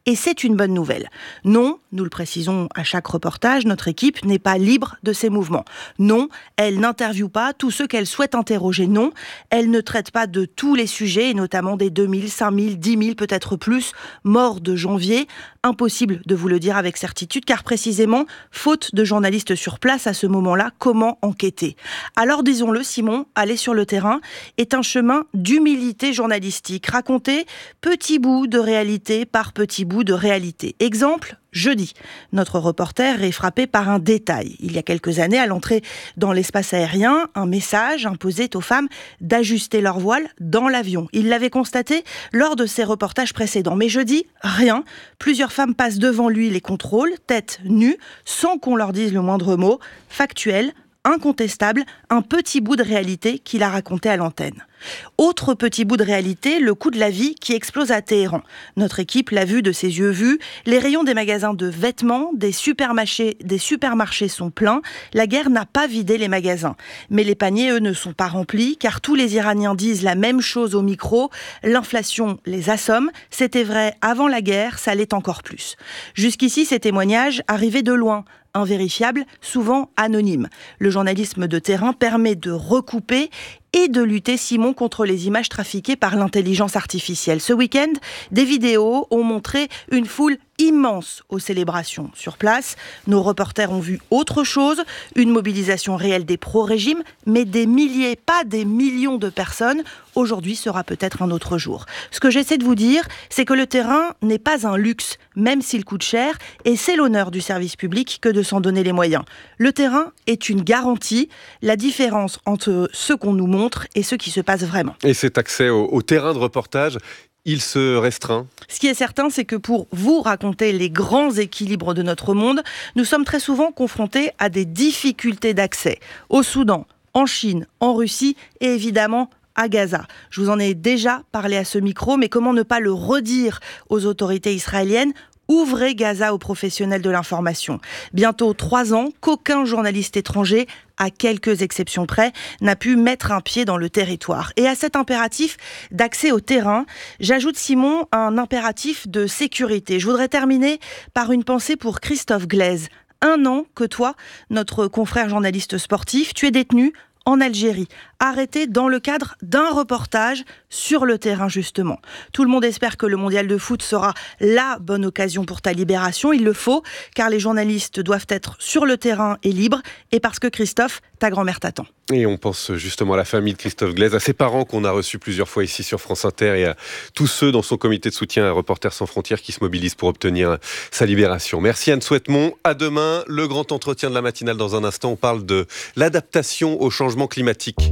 et c'est une bonne nouvelle. Non, nous le précisons à chaque reportage, notre équipe n'est pas libre de ses mouvements. Non, elle n'interviewe pas tous ceux qu'elle souhaite interroger. Non, elle ne traite pas de tous les sujets, et notamment des 2000, 5000, 10 000, peut-être plus, morts de janvier. Impossible de vous le dire avec certitude, car précisément, faute de journalistes sur place à ce moment-là, comment enquêter ? Alors disons-le, Simon, aller sur le terrain est un chemin d'humilité journalistique. Raconter petit bout de réalité par petit bout de réalité. Exemple, jeudi, notre reporter est frappé par un détail. Il y a quelques années, à l'entrée dans l'espace aérien, un message imposait aux femmes d'ajuster leur voile dans l'avion. Il l'avait constaté lors de ses reportages précédents. Mais jeudi, rien. Plusieurs femmes passent devant lui les contrôles, tête nue, sans qu'on leur dise le moindre mot. Factuel, incontestable, un petit bout de réalité qu'il a raconté à l'antenne. Autre petit bout de réalité, le coût de la vie qui explose à Téhéran. Notre équipe l'a vu de ses yeux vus. Les rayons des magasins de vêtements, des supermarchés sont pleins. La guerre n'a pas vidé les magasins. Mais les paniers, eux, ne sont pas remplis, car tous les Iraniens disent la même chose au micro. L'inflation les assomme. C'était vrai avant la guerre, ça l'est encore plus. Jusqu'ici, ces témoignages arrivaient de loin, invérifiables, souvent anonymes. Le journalisme de terrain permet de recouper et de lutter, Simon, contre les images trafiquées par l'intelligence artificielle. Ce week-end, des vidéos ont montré une foule immense aux célébrations. Sur place, nos reporters ont vu autre chose, une mobilisation réelle des pro-régimes, mais des milliers, pas des millions de personnes. Aujourd'hui sera peut-être un autre jour. Ce que j'essaie de vous dire, c'est que le terrain n'est pas un luxe, même s'il coûte cher, et c'est l'honneur du service public que de s'en donner les moyens. Le terrain est une garantie, la différence entre ce qu'on nous montre et ce qui se passe vraiment. Et cet accès au terrain de reportage, il se restreint. Ce qui est certain, c'est que pour vous raconter les grands équilibres de notre monde, nous sommes très souvent confrontés à des difficultés d'accès. Au Soudan, en Chine, en Russie et évidemment à Gaza. Je vous en ai déjà parlé à ce micro, mais comment ne pas le redire aux autorités israéliennes ? Ouvrez Gaza aux professionnels de l'information. Bientôt 3 ans qu'aucun journaliste étranger, à quelques exceptions près, n'a pu mettre un pied dans le territoire. Et à cet impératif d'accès au terrain, j'ajoute, Simon, un impératif de sécurité. Je voudrais terminer par une pensée pour Christophe Glaise. 1 an que toi, notre confrère journaliste sportif, tu es détenu en Algérie, arrêté dans le cadre d'un reportage sur le terrain justement. Tout le monde espère que le mondial de foot sera la bonne occasion pour ta libération. Il le faut, car les journalistes doivent être sur le terrain et libres, et parce que Christophe, ta grand-mère t'attend. Et on pense justement à la famille de Christophe Glaise, à ses parents qu'on a reçus plusieurs fois ici sur France Inter, et à tous ceux dans son comité de soutien à Reporters sans frontières qui se mobilisent pour obtenir sa libération. Merci Anne Souhaitemont. À demain, le grand entretien de la matinale dans un instant. On parle de l'adaptation au changement climatique.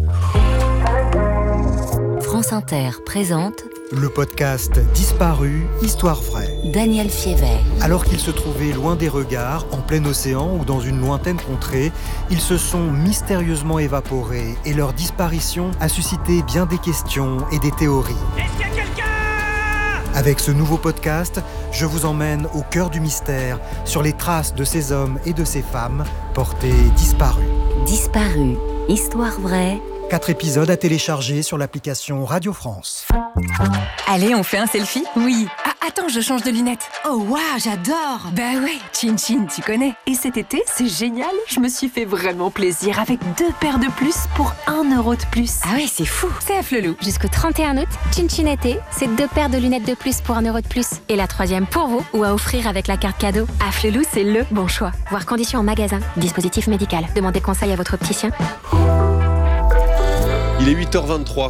France Inter présente le podcast Disparu, Histoire vraie. Daniel Fiévet. Alors qu'ils se trouvaient loin des regards, en plein océan ou dans une lointaine contrée, ils se sont mystérieusement évaporés et leur disparition a suscité bien des questions et des théories. Est-ce qu'il y a quelqu'un ? Avec ce nouveau podcast, je vous emmène au cœur du mystère sur les traces de ces hommes et de ces femmes portés disparus. Disparu, Histoire vraie. 4 épisodes à télécharger sur l'application Radio France. Allez, on fait un selfie ? Oui. Ah, attends, je change de lunettes. Oh, waouh, j'adore. Bah ouais, Chin Chin, tu connais. Et cet été, c'est génial. Je me suis fait vraiment plaisir avec 2 paires de plus pour 1 euro de plus. Ah ouais, c'est fou. C'est à Flelou. Jusqu'au 31 août, Chin Chin été, c'est 2 paires de lunettes de plus pour 1 euro de plus. Et la 3e pour vous, ou à offrir avec la carte cadeau. À Flelou, c'est le bon choix. Voir conditions en magasin. Dispositif médical. Demandez conseil à votre opticien. Il est 8h23.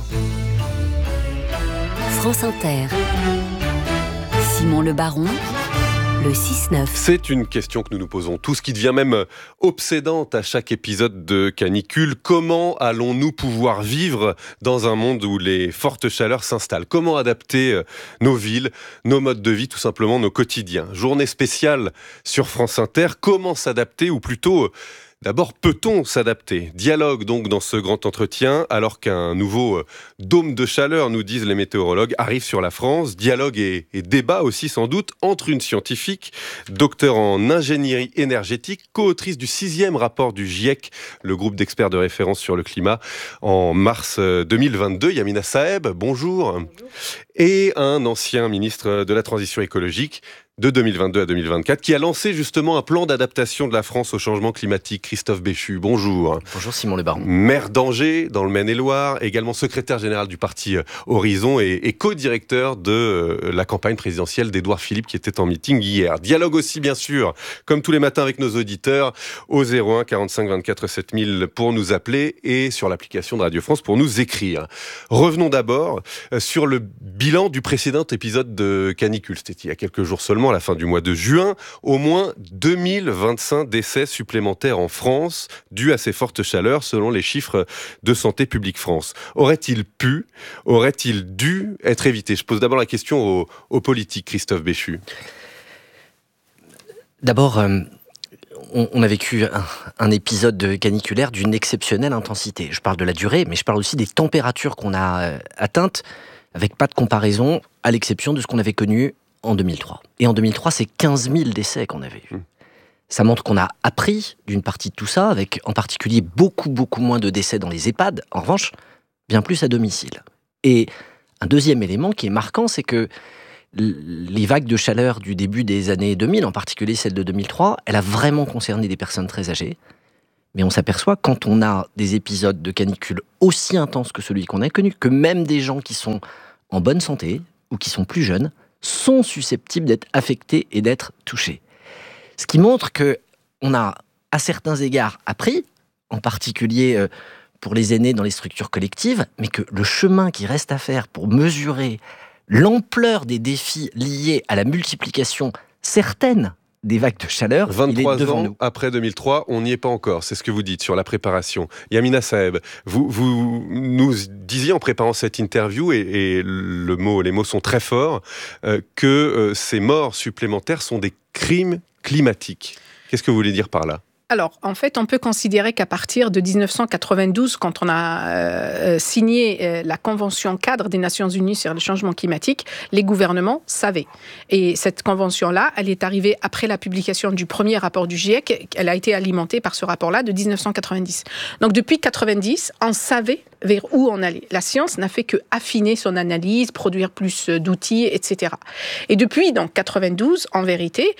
France Inter. Simon Le Baron, le 6-9. C'est une question que nous nous posons tous, qui devient même obsédante à chaque épisode de Canicule. Comment allons-nous pouvoir vivre dans un monde où les fortes chaleurs s'installent ? Comment adapter nos villes, nos modes de vie, tout simplement nos quotidiens ? Journée spéciale sur France Inter. Comment s'adapter, ou plutôt... D'abord, peut-on s'adapter ? Dialogue donc dans ce grand entretien, alors qu'un nouveau dôme de chaleur, nous disent les météorologues, arrive sur la France. Dialogue et débat aussi sans doute entre une scientifique, docteur en ingénierie énergétique, co-autrice du 6e rapport du GIEC, le groupe d'experts de référence sur le climat, en mars 2022. Yamina Saeb, bonjour. et un ancien ministre de la Transition écologique de 2022 à 2024, qui a lancé justement un plan d'adaptation de la France au changement climatique. Christophe Béchu, bonjour. Bonjour Simon Le Baron. Maire d'Angers, dans le Maine-et-Loire, également secrétaire général du parti Horizon et co-directeur de la campagne présidentielle d'Édouard Philippe, qui était en meeting hier. Dialogue aussi, bien sûr, comme tous les matins avec nos auditeurs, au 01 45 24 7000 pour nous appeler et sur l'application de Radio France pour nous écrire. Revenons d'abord sur le bilan du précédent épisode de canicule. C'était il y a quelques jours seulement, à la fin du mois de juin, au moins 2025 décès supplémentaires en France dus à ces fortes chaleurs, selon les chiffres de Santé publique France. Aurait-il dû être évité ? Je pose d'abord la question aux politiques, Christophe Béchu. D'abord, on a vécu un épisode caniculaire d'une exceptionnelle intensité. Je parle de la durée, mais je parle aussi des températures qu'on a atteintes, avec pas de comparaison, à l'exception de ce qu'on avait connu en 2003. Et en 2003, c'est 15 000 décès qu'on avait eu. Ça montre qu'on a appris d'une partie de tout ça, avec en particulier beaucoup moins de décès dans les EHPAD. En revanche, bien plus à domicile. Et un deuxième élément qui est marquant, c'est que les vagues de chaleur du début des années 2000, en particulier celle de 2003, elle a vraiment concerné des personnes très âgées. Mais on s'aperçoit, quand on a des épisodes de canicule aussi intenses que celui qu'on a connu, que même des gens qui sont en bonne santé ou qui sont plus jeunes sont susceptibles d'être affectés et d'être touchés. Ce qui montre qu'on a, à certains égards, appris, en particulier pour les aînés dans les structures collectives, mais que le chemin qui reste à faire pour mesurer l'ampleur des défis liés à la multiplication certaine des vagues de chaleur, 23 il est devant ans nous. Après 2003, on n'y est pas encore. C'est ce que vous dites sur la préparation. Yamina Saeb, vous nous disiez en préparant cette interview, et les mots sont très forts, que ces morts supplémentaires sont des crimes climatiques. Qu'est-ce que vous voulez dire par là ? Alors, en fait, on peut considérer qu'à partir de 1992, quand on a signé la Convention cadre des Nations Unies sur le changement climatique, les gouvernements savaient. Et cette convention-là, elle est arrivée après la publication du premier rapport du GIEC. Elle a été alimentée par ce rapport-là de 1990. Donc, depuis 1990, on savait vers où on allait. La science n'a fait que affiner son analyse, produire plus d'outils, etc. Et depuis, donc, 92, en vérité,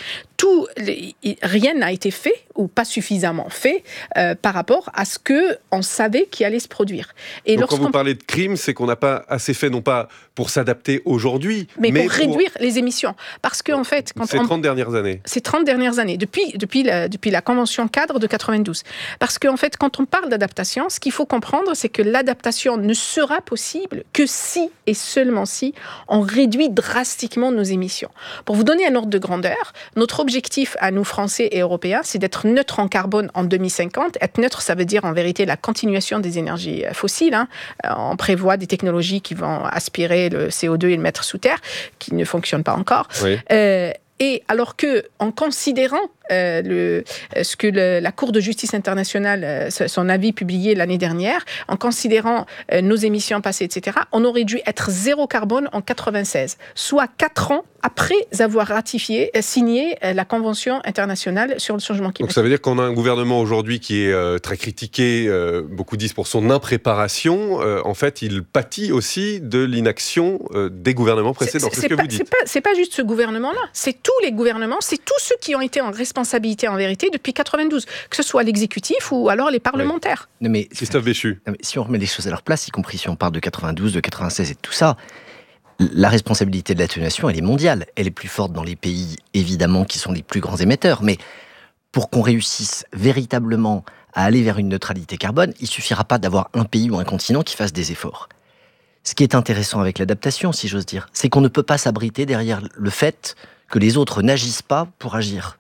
rien n'a été fait, ou pas suffisamment fait, par rapport à ce qu'on savait qui allait se produire. Et donc quand vous parlez de crime, c'est qu'on n'a pas assez fait, non pas pour s'adapter aujourd'hui, mais pour réduire les émissions. Parce qu'en fait... Ces 30 dernières années. Ces 30 dernières années, depuis la Convention cadre de 92. Parce qu'en fait, quand on parle d'adaptation, ce qu'il faut comprendre, c'est que l'adaptation ne sera possible que si, et seulement si, on réduit drastiquement nos émissions. Pour vous donner un ordre de grandeur, notre objectif à nous, Français et Européens, c'est d'être neutre en carbone en 2050. Être neutre, ça veut dire en vérité la continuation des énergies fossiles. On prévoit des technologies qui vont aspirer le CO2 et le mettre sous terre, qui ne fonctionnent pas encore. Oui. Et alors que, en considérant ce que la Cour de justice internationale, son avis publié l'année dernière, en considérant nos émissions passées, etc., on aurait dû être zéro carbone en 96, soit 4 ans après avoir signé la Convention internationale sur le changement climatique. Donc ça veut dire qu'on a un gouvernement aujourd'hui qui est très critiqué, beaucoup disent pour son impréparation. En fait, il pâtit aussi de l'inaction des gouvernements précédents. C'est ce que vous dites. C'est pas juste ce gouvernement-là, c'est tous les gouvernements, c'est tous ceux qui ont été en responsabilité en vérité depuis 92, que ce soit l'exécutif ou alors les parlementaires. Oui. Mais Christophe Béchu. Si on remet les choses à leur place, y compris si on parle de 92, de 96 et tout ça, la responsabilité de l'atténuation, elle est mondiale. Elle est plus forte dans les pays, évidemment, qui sont les plus grands émetteurs. Mais pour qu'on réussisse véritablement à aller vers une neutralité carbone, il suffira pas d'avoir un pays ou un continent qui fasse des efforts. Ce qui est intéressant avec l'adaptation, si j'ose dire, c'est qu'on ne peut pas s'abriter derrière le fait que les autres n'agissent pas pour agir.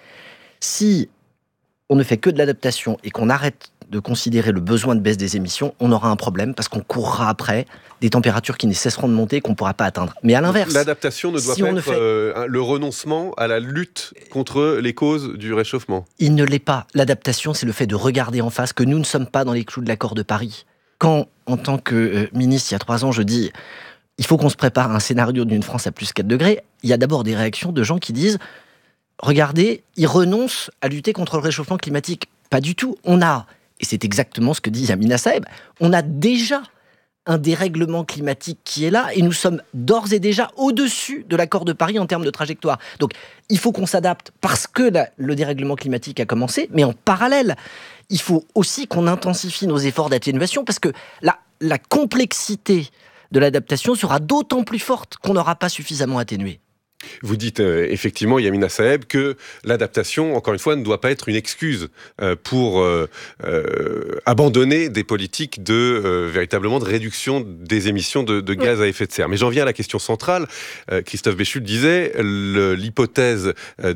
Si on ne fait que de l'adaptation et qu'on arrête de considérer le besoin de baisse des émissions, on aura un problème parce qu'on courra après des températures qui ne cesseront de monter et qu'on ne pourra pas atteindre. Mais à l'inverse... L'adaptation ne doit pas être le renoncement à la lutte contre les causes du réchauffement. Il ne l'est pas. L'adaptation, c'est le fait de regarder en face que nous ne sommes pas dans les clous de l'accord de Paris. Quand, en tant que ministre, il y a 3 ans, je dis il faut qu'on se prépare à un scénario d'une France à plus 4 degrés, il y a d'abord des réactions de gens qui disent regardez, ils renoncent à lutter contre le réchauffement climatique. Pas du tout. On a, et c'est exactement ce que dit Yamina Saeb, on a déjà un dérèglement climatique qui est là, et nous sommes d'ores et déjà au-dessus de l'accord de Paris en termes de trajectoire. Donc, il faut qu'on s'adapte parce que le dérèglement climatique a commencé, mais en parallèle, il faut aussi qu'on intensifie nos efforts d'atténuation, parce que la complexité de l'adaptation sera d'autant plus forte qu'on n'aura pas suffisamment atténué. Vous dites effectivement, Yamina Saeb, que l'adaptation, encore une fois, ne doit pas être une excuse pour abandonner des politiques véritablement de réduction des émissions de gaz à effet de serre. Mais j'en viens à la question centrale. Christophe Béchu le disait, l'hypothèse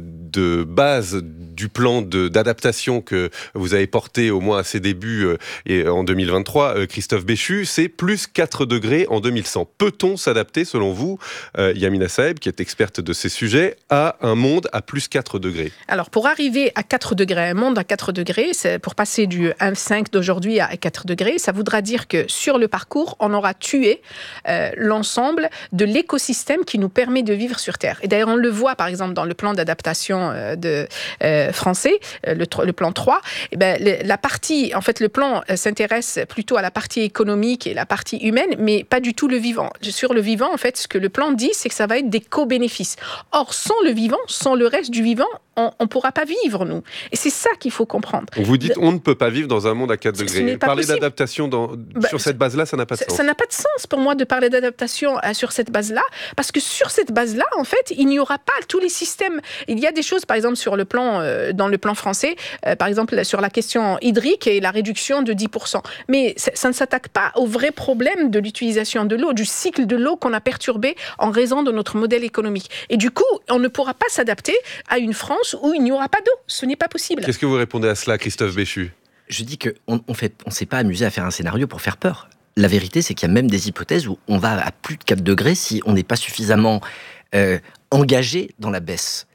de base du plan d'adaptation que vous avez porté au moins à ses débuts en 2023, Christophe Béchu, c'est plus 4 degrés en 2100. Peut-on s'adapter, selon vous, Yamina Saeb, qui est experte de ces sujets, à un monde à plus 4 degrés? Alors, pour arriver à 4 degrés, un monde à 4 degrés, c'est pour passer du 1,5 d'aujourd'hui à 4 degrés, ça voudra dire que sur le parcours, on aura tué l'ensemble de l'écosystème qui nous permet de vivre sur Terre. Et d'ailleurs, on le voit, par exemple, dans le plan d'adaptation français, le plan 3, et la partie, en fait, le plan s'intéresse plutôt à la partie économique et la partie humaine, mais pas du tout le vivant. Sur le vivant, en fait, ce que le plan dit, c'est que ça va être des co-bénéfices. Or, sans le vivant, sans le reste du vivant, on ne pourra pas vivre, nous. Et c'est ça qu'il faut comprendre. Vous dites on ne peut pas vivre dans un monde à 4 degrés. Parler d'adaptation sur cette base-là, ça n'a pas de sens. Ça n'a pas de sens pour moi de parler d'adaptation sur cette base-là, parce que sur cette base-là, en fait, il n'y aura pas tous les systèmes. Il y a des choses, par exemple, sur le plan, dans le plan français, par exemple, sur la question hydrique et la réduction de 10%. Mais ça ne s'attaque pas au vrai problème de l'utilisation de l'eau, du cycle de l'eau qu'on a perturbé en raison de notre modèle économique. Et du coup, on ne pourra pas s'adapter à une France où il n'y aura pas d'eau. Ce n'est pas possible. Qu'est-ce que vous répondez à cela, Christophe Béchu? Je dis qu'on ne s'est pas amusé à faire un scénario pour faire peur. La vérité, c'est qu'il y a même des hypothèses où on va à plus de 4 degrés si on n'est pas suffisamment engagé dans la baisse.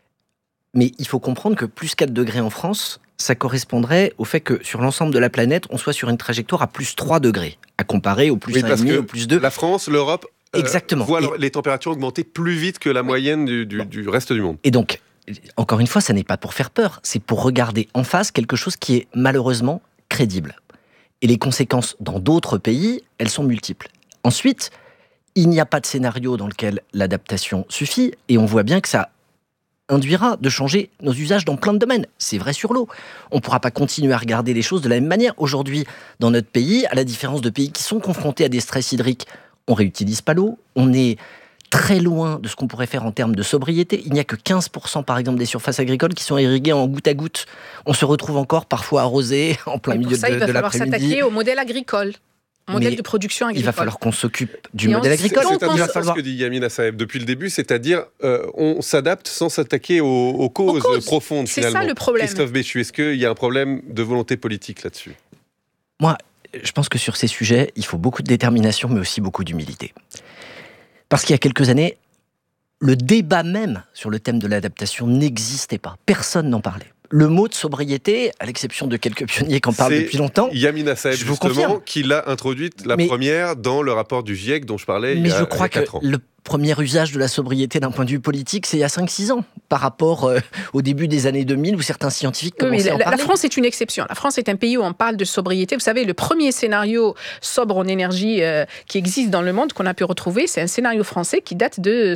Mais il faut comprendre que plus 4 degrés en France, ça correspondrait au fait que sur l'ensemble de la planète, on soit sur une trajectoire à plus 3 degrés, à comparer au plus 1,5, au plus 2. La France, l'Europe, exactement. voient les températures augmenter plus vite que la moyenne du reste du monde. Et donc, encore une fois, ça n'est pas pour faire peur, c'est pour regarder en face quelque chose qui est malheureusement crédible. Et les conséquences dans d'autres pays, elles sont multiples. Ensuite, il n'y a pas de scénario dans lequel l'adaptation suffit, et on voit bien que ça induira de changer nos usages dans plein de domaines. C'est vrai sur l'eau. On ne pourra pas continuer à regarder les choses de la même manière. Aujourd'hui, dans notre pays, à la différence de pays qui sont confrontés à des stress hydriques, on ne réutilise pas l'eau, on est très loin de ce qu'on pourrait faire en termes de sobriété. Il n'y a que 15% par exemple des surfaces agricoles qui sont irriguées en goutte à goutte. On se retrouve encore parfois arrosé en plein milieu de l'après-midi. Il va falloir s'attaquer au modèle agricole. Modèle de production agricole. Il va falloir qu'on s'occupe du modèle agricole. C'est ce que dit Yamina Saeb depuis le début, c'est-à-dire on s'adapte sans s'attaquer aux causes profondes finalement. C'est ça le problème. Christophe Béchu, est-ce qu'il y a un problème de volonté politique là-dessus? Moi, je pense que sur ces sujets, il faut beaucoup de détermination, mais aussi beaucoup d'humilité. Parce qu'il y a quelques années, le débat même sur le thème de l'adaptation n'existait pas. Personne n'en parlait. Le mot de sobriété, à l'exception de quelques pionniers qui en parlent depuis longtemps, Yamina Saeb, justement, qui l'a introduite première dans le rapport du GIEC dont je parlais il y a 4 ans. Mais je crois que le premier usage de la sobriété d'un point de vue politique, c'est il y a 5-6 ans, par rapport au début des années 2000, où certains scientifiques commençaient à en parler. La France est une exception. La France est un pays où on parle de sobriété. Vous savez, le premier scénario sobre en énergie qui existe dans le monde, qu'on a pu retrouver, c'est un scénario français qui date de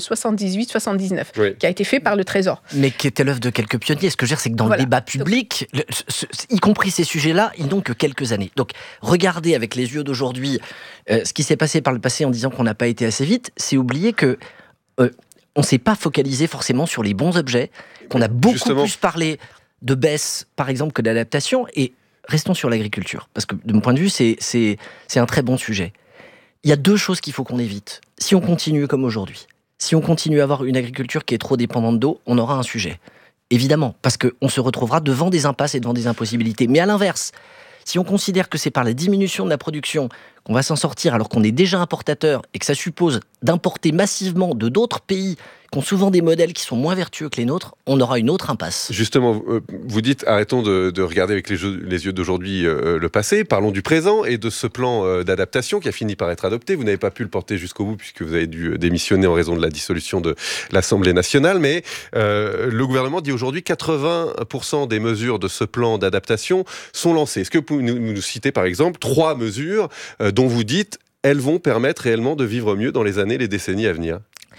78-79, qui a été fait par le Trésor. Mais qui était l'œuvre de quelques pionniers. Ce que je veux dire, c'est que dans le débat public, y compris ces sujets-là, ils n'ont que quelques années. Donc, regardez avec les yeux d'aujourd'hui ce qui s'est passé par le passé en disant qu'on n'a pas été assez vite, c'est oublier que on ne s'est pas focalisé forcément sur les bons objets, qu'on a beaucoup plus parlé de baisse, par exemple, que d'adaptation. Et restons sur l'agriculture, parce que de mon point de vue, c'est un très bon sujet. Il y a 2 choses qu'il faut qu'on évite. Si on continue comme aujourd'hui, si on continue à avoir une agriculture qui est trop dépendante d'eau, on aura un sujet. Évidemment, parce qu'on se retrouvera devant des impasses et devant des impossibilités. Mais à l'inverse, si on considère que c'est par la diminution de la production qu'on va s'en sortir alors qu'on est déjà importateur et que ça suppose d'importer massivement de d'autres pays qui ont souvent des modèles qui sont moins vertueux que les nôtres, on aura une autre impasse. Justement, vous dites arrêtons de regarder avec les yeux d'aujourd'hui le passé, parlons du présent et de ce plan d'adaptation qui a fini par être adopté. Vous n'avez pas pu le porter jusqu'au bout puisque vous avez dû démissionner en raison de la dissolution de l'Assemblée nationale, mais le gouvernement dit aujourd'hui 80% des mesures de ce plan d'adaptation sont lancées. Est-ce que vous pouvez nous citer par exemple 3 mesures dont vous dites elles vont permettre réellement de vivre mieux dans les années, les décennies à venir?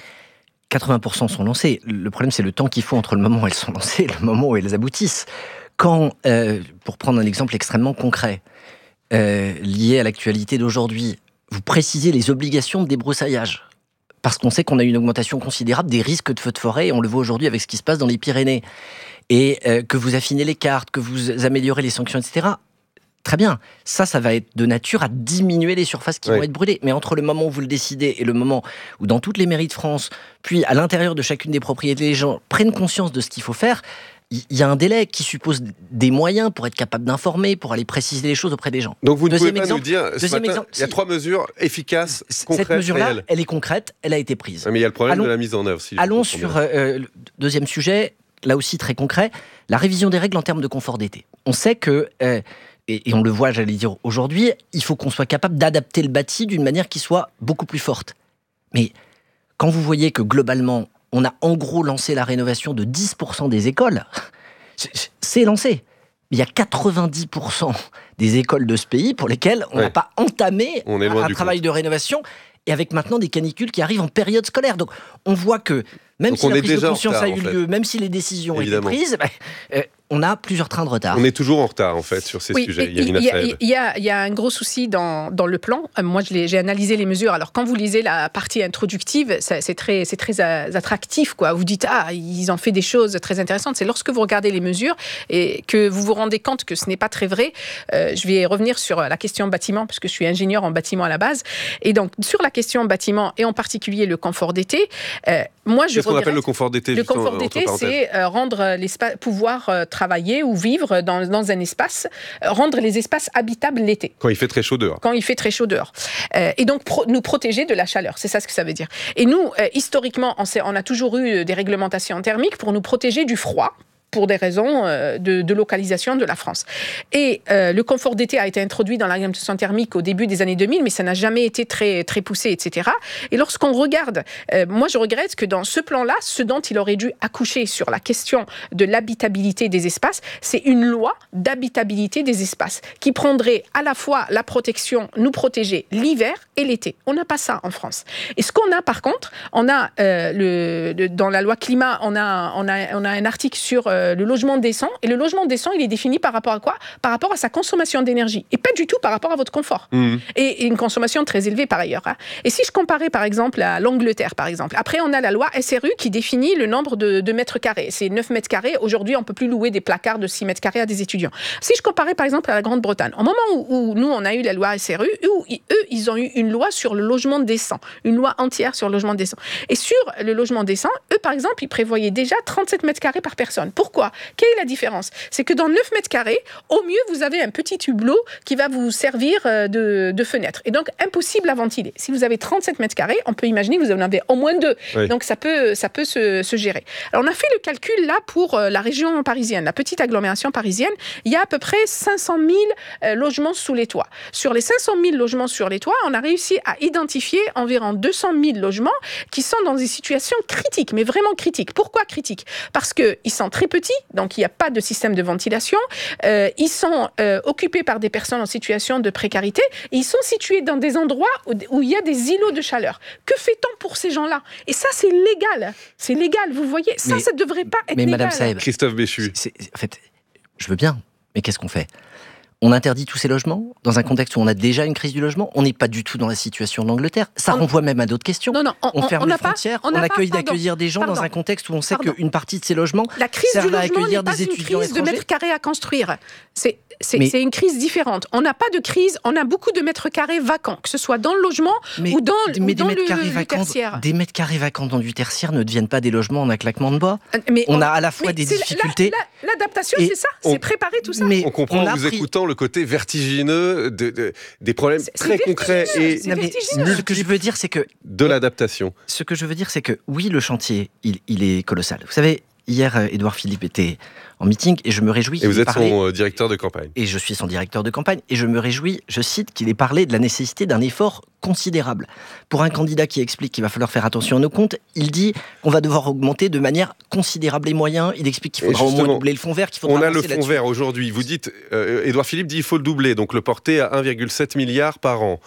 80% sont lancées. Le problème, c'est le temps qu'il faut entre le moment où elles sont lancées et le moment où elles aboutissent. Quand, pour prendre un exemple extrêmement concret, lié à l'actualité d'aujourd'hui, vous précisez les obligations de débroussaillage. Parce qu'on sait qu'on a une augmentation considérable des risques de feux de forêt, et on le voit aujourd'hui avec ce qui se passe dans les Pyrénées. Et que vous affinez les cartes, que vous améliorez les sanctions, etc. Très bien, ça va être de nature à diminuer les surfaces qui vont être brûlées. Mais entre le moment où vous le décidez et le moment où dans toutes les mairies de France, puis à l'intérieur de chacune des propriétés, les gens prennent conscience de ce qu'il faut faire, il y a un délai qui suppose des moyens pour être capable d'informer, pour aller préciser les choses auprès des gens. Donc vous ne pouvez pas nous dire, ce matin, il y a 3 mesures efficaces, concrètes, cette mesure-là, réelles. elle est concrète, elle a été prise. Mais il y a le problème de la mise en œuvre. Allons sur le deuxième sujet, là aussi très concret, la révision des règles en termes de confort d'été. On sait que... et on le voit, j'allais dire, aujourd'hui, il faut qu'on soit capable d'adapter le bâti d'une manière qui soit beaucoup plus forte. Mais quand vous voyez que globalement, on a en gros lancé la rénovation de 10% des écoles, c'est lancé. Il y a 90% des écoles de ce pays pour lesquelles on n'a pas entamé un travail de rénovation, et avec maintenant des canicules qui arrivent en période scolaire. Donc on voit que même si la prise de conscience a eu lieu, même si les décisions ont été prises, on a plusieurs trains de retard. On est toujours en retard, en fait, sur ces sujets. Il y a un gros souci dans le plan. Moi, j'ai analysé les mesures. Alors, quand vous lisez la partie introductive, c'est très attractif, quoi. Vous dites, ils ont fait des choses très intéressantes. C'est lorsque vous regardez les mesures et que vous vous rendez compte que ce n'est pas très vrai. Je vais revenir sur la question bâtiment, parce que je suis ingénieur en bâtiment à la base. Et donc, sur la question bâtiment, et en particulier le confort d'été, moi, Qu'est-ce qu'on appelle le confort d'été? Le confort d'été, c'est rendre l'espace, pouvoir travailler ou vivre dans un espace, rendre les espaces habitables l'été. Quand il fait très chaud dehors. Quand il fait très chaud dehors. Et donc, nous protéger de la chaleur, c'est ça ce que ça veut dire. Et nous, historiquement, on a toujours eu des réglementations thermiques pour nous protéger du froid, pour des raisons de localisation de la France. Et le confort d'été a été introduit dans la réglementation thermique au début des années 2000, mais ça n'a jamais été très, très poussé, etc. Et lorsqu'on regarde, moi je regrette que dans ce plan-là, ce dont il aurait dû accoucher sur la question de l'habitabilité des espaces, c'est une loi d'habitabilité des espaces qui prendrait à la fois la protection, nous protéger l'hiver et l'été. On n'a pas ça en France. Et ce qu'on a par contre, on a dans la loi climat, on a un article sur le logement décent, et le logement décent, il est défini par rapport à quoi? Par rapport à sa consommation d'énergie, et pas du tout par rapport à votre confort. Et une consommation très élevée par ailleurs. Et si je comparais par exemple à l'Angleterre, par exemple, après on a la loi SRU qui définit le nombre de mètres carrés. C'est 9 mètres carrés. Aujourd'hui, on ne peut plus louer des placards de 6 mètres carrés à des étudiants. Si je comparais par exemple à la Grande-Bretagne, au moment où nous, on a eu la loi SRU, ils ont eu une loi sur le logement décent, une loi entière sur le logement décent. Et sur le logement décent, eux, par exemple, ils prévoyaient déjà 37 mètres carrés par personne. Pourquoi? Quelle est la différence? C'est que dans 9 mètres carrés, au mieux, vous avez un petit hublot qui va vous servir de fenêtre. Et donc, impossible à ventiler. Si vous avez 37 mètres carrés, on peut imaginer que vous en avez au moins 2. Oui. Donc, ça peut se gérer. Alors, on a fait le calcul, là, pour la région parisienne, la petite agglomération parisienne. Il y a à peu près 500 000 logements sous les toits. Sur les 500 000 logements sur les toits, on a réussi à identifier environ 200 000 logements qui sont dans des situations critiques, mais vraiment critiques. Pourquoi critiques? Parce qu'ils sont très petits, donc il n'y a pas de système de ventilation. Ils sont occupés par des personnes en situation de précarité et ils sont situés dans des endroits où il y a des îlots de chaleur. Que fait-on pour ces gens-là? Et ça, c'est légal. C'est légal, vous voyez. Ça ne devrait pas être légal. Madame Saeb, Christophe Béchu. En fait, je veux bien, mais qu'est-ce qu'on fait? On interdit tous ces logements dans un contexte où on a déjà une crise du logement. On n'est pas du tout dans la situation de l'Angleterre. Ça renvoie même à d'autres questions. On ferme les frontières. On accueille d'accueillir des gens dans un contexte où on sait qu'une partie de ces logements servent à accueillir des étudiants étrangers. La crise du logement n'est pas une crise de mètres carrés à construire. C'est une crise différente. On n'a pas de crise. On a beaucoup de mètres carrés vacants, que ce soit dans le logement ou dans le tertiaire. Des mètres carrés vacants dans du tertiaire ne deviennent pas des logements en un claquement de doigts. On a à la fois des difficultés. L'adaptation, c'est ça. C'est préparer tout ça. On comprend en vous écoutant le côté vertigineux des problèmes très concrets et ce que je veux dire, c'est que de l'adaptation. Ce que je veux dire, c'est que oui, le chantier, il est colossal. Vous savez, hier, Édouard Philippe était en meeting et je me réjouis. Et vous êtes son directeur de campagne. Et je suis son directeur de campagne et je me réjouis, je cite, qu'il ait parlé de la nécessité d'un effort considérable. Pour un candidat qui explique qu'il va falloir faire attention à nos comptes, il dit qu'on va devoir augmenter de manière considérable les moyens. Il explique qu'il faudra au moins doubler le fonds vert, qu'il faudra on a le avancer fonds là-dessus. vert aujourd'hui. Vous dites, Édouard Philippe dit qu'il faut le doubler, donc le porter à 1,7 milliard par an.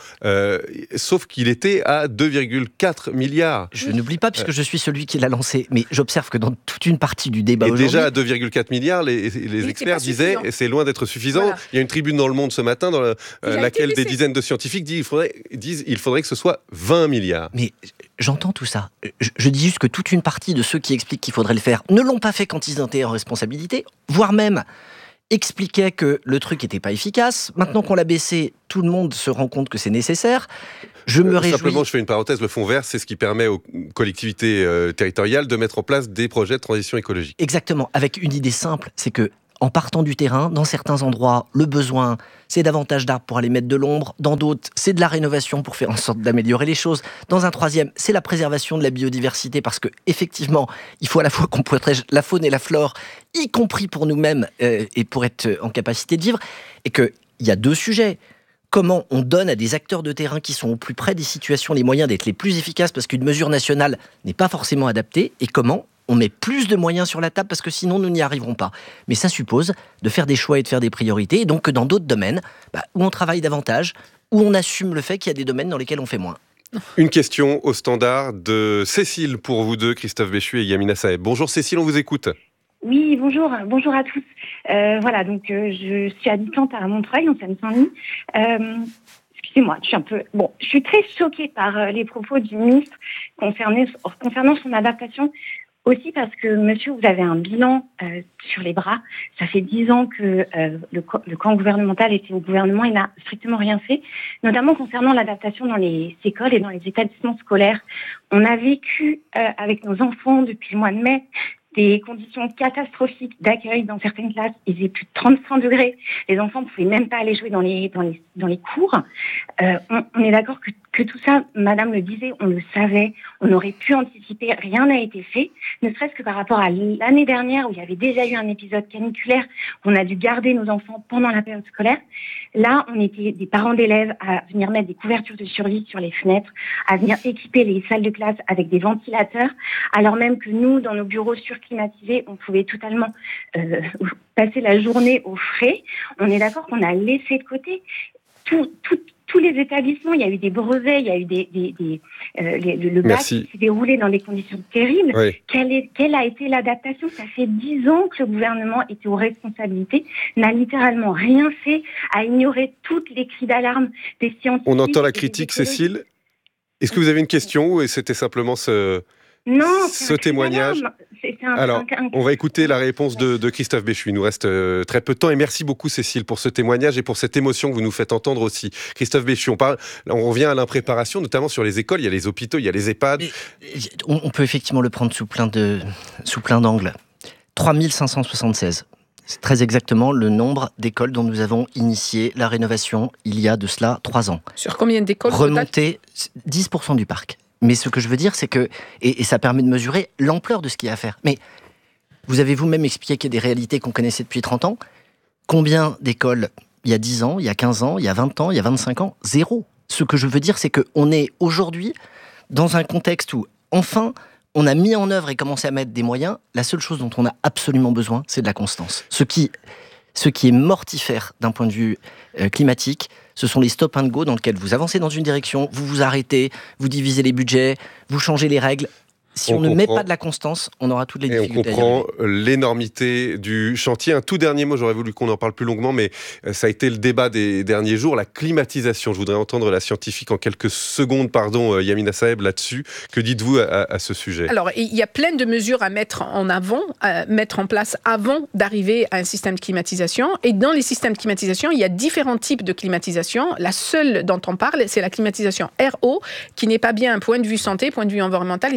Sauf qu'il était à 2,4 milliards. Je n'oublie pas, puisque je suis celui qui l'a lancé, mais j'observe que dans toute une partie du débat aujourd'hui... Déjà à 2,4 milliards, les experts disaient, et c'est loin d'être suffisant. Voilà. Il y a une tribune dans Le Monde ce matin dans laquelle des dizaines de scientifiques disent qu'il faudrait que ce soit 20 milliards. Mais j'entends tout ça. Je dis juste que toute une partie de ceux qui expliquent qu'il faudrait le faire ne l'ont pas fait quand ils étaient en responsabilité, voire même expliquaient que le truc n'était pas efficace. Maintenant qu'on l'a baissé, tout le monde se rend compte que c'est nécessaire. Je me réjouis. Simplement, je fais une parenthèse, le fonds vert, c'est ce qui permet aux collectivités territoriales de mettre en place des projets de transition écologique. Exactement, avec une idée simple, c'est que en partant du terrain, dans certains endroits, le besoin, c'est davantage d'arbres pour aller mettre de l'ombre. Dans d'autres, c'est de la rénovation pour faire en sorte d'améliorer les choses. Dans un troisième, c'est la préservation de la biodiversité, parce que effectivement, il faut à la fois qu'on protège la faune et la flore, y compris pour nous-mêmes et pour être en capacité de vivre. Et qu'il y a deux sujets. Comment on donne à des acteurs de terrain qui sont au plus près des situations les moyens d'être les plus efficaces, parce qu'une mesure nationale n'est pas forcément adaptée, et comment on met plus de moyens sur la table, parce que sinon nous n'y arriverons pas. Mais ça suppose de faire des choix et de faire des priorités, et donc que dans d'autres domaines, où on travaille davantage, où on assume le fait qu'il y a des domaines dans lesquels on fait moins. Une question au standard de Cécile pour vous deux, Christophe Béchu et Yamina Saeb. Bonjour Cécile, on vous écoute. Oui, bonjour à tous. Voilà, donc je suis habitante à Montreuil, en Seine-Saint-Denis. Excusez-moi, je suis très choquée par les propos du ministre concernant son adaptation. Aussi parce que, monsieur, vous avez un bilan sur les bras. Ça fait 10 ans que le camp gouvernemental était au gouvernement. Il n'a strictement rien fait, notamment concernant l'adaptation dans les écoles et dans les établissements scolaires. On a vécu avec nos enfants depuis le mois de mai des conditions catastrophiques d'accueil dans certaines classes. Il faisait plus de 35 degrés. Les enfants ne pouvaient même pas aller jouer dans les cours. On est d'accord que tout ça, madame le disait, on le savait, on aurait pu anticiper, rien n'a été fait, ne serait-ce que par rapport à l'année dernière où il y avait déjà eu un épisode caniculaire, où on a dû garder nos enfants pendant la période scolaire. Là, on était des parents d'élèves à venir mettre des couvertures de survie sur les fenêtres, à venir équiper les salles de classe avec des ventilateurs, alors même que nous, dans nos bureaux surclimatisés, on pouvait totalement passer la journée au frais. On est d'accord qu'on a laissé de côté tous les établissements. Il y a eu des brevets, il y a eu le bac qui s'est déroulé dans des conditions terribles. Oui. Quelle a été l'adaptation ? Ça fait 10 ans que le gouvernement était aux responsabilités, n'a littéralement rien fait, a ignoré toutes les cris d'alarme des scientifiques. On entend la critique, Cécile. Est-ce que vous avez une question ou c'était simplement ce témoignage ? Alors, on va écouter la réponse de Christophe Béchu. Il nous reste très peu de temps. Et merci beaucoup, Cécile, pour ce témoignage et pour cette émotion que vous nous faites entendre aussi. Christophe Béchu, on revient à l'impréparation, notamment sur les écoles. Il y a les hôpitaux, il y a les EHPAD. On peut effectivement le prendre sous plein d'angles. 3576. C'est très exactement le nombre d'écoles dont nous avons initié la rénovation il y a de cela 3 ans. Sur combien d'écoles ? Remonter 10% du parc. Mais ce que je veux dire, c'est que, et ça permet de mesurer l'ampleur de ce qu'il y a à faire. Mais vous avez vous-même expliqué des réalités qu'on connaissait depuis 30 ans. Combien d'écoles il y a 10 ans, il y a 15 ans, il y a 20 ans, il y a 25 ans ? 0. Ce que je veux dire, c'est qu'on est aujourd'hui dans un contexte où, enfin, on a mis en œuvre et commencé à mettre des moyens. La seule chose dont on a absolument besoin, c'est de la constance. Ce qui est mortifère d'un point de vue climatique, ce sont les stop and go dans lesquels vous avancez dans une direction, vous vous arrêtez, vous divisez les budgets, vous changez les règles. Si on ne met pas de la constance, on aura toutes les difficultés. Et on comprend l'énormité du chantier. Un tout dernier mot, j'aurais voulu qu'on en parle plus longuement, mais ça a été le débat des derniers jours, la climatisation. Je voudrais entendre la scientifique en quelques secondes, Yamina Saeb, là-dessus. Que dites-vous à ce sujet ? Alors, il y a plein de mesures à mettre en place avant d'arriver à un système de climatisation. Et dans les systèmes de climatisation, il y a différents types de climatisation. La seule dont on parle, c'est la climatisation RO, qui n'est pas bien un point de vue santé, point de vue environnemental, etc.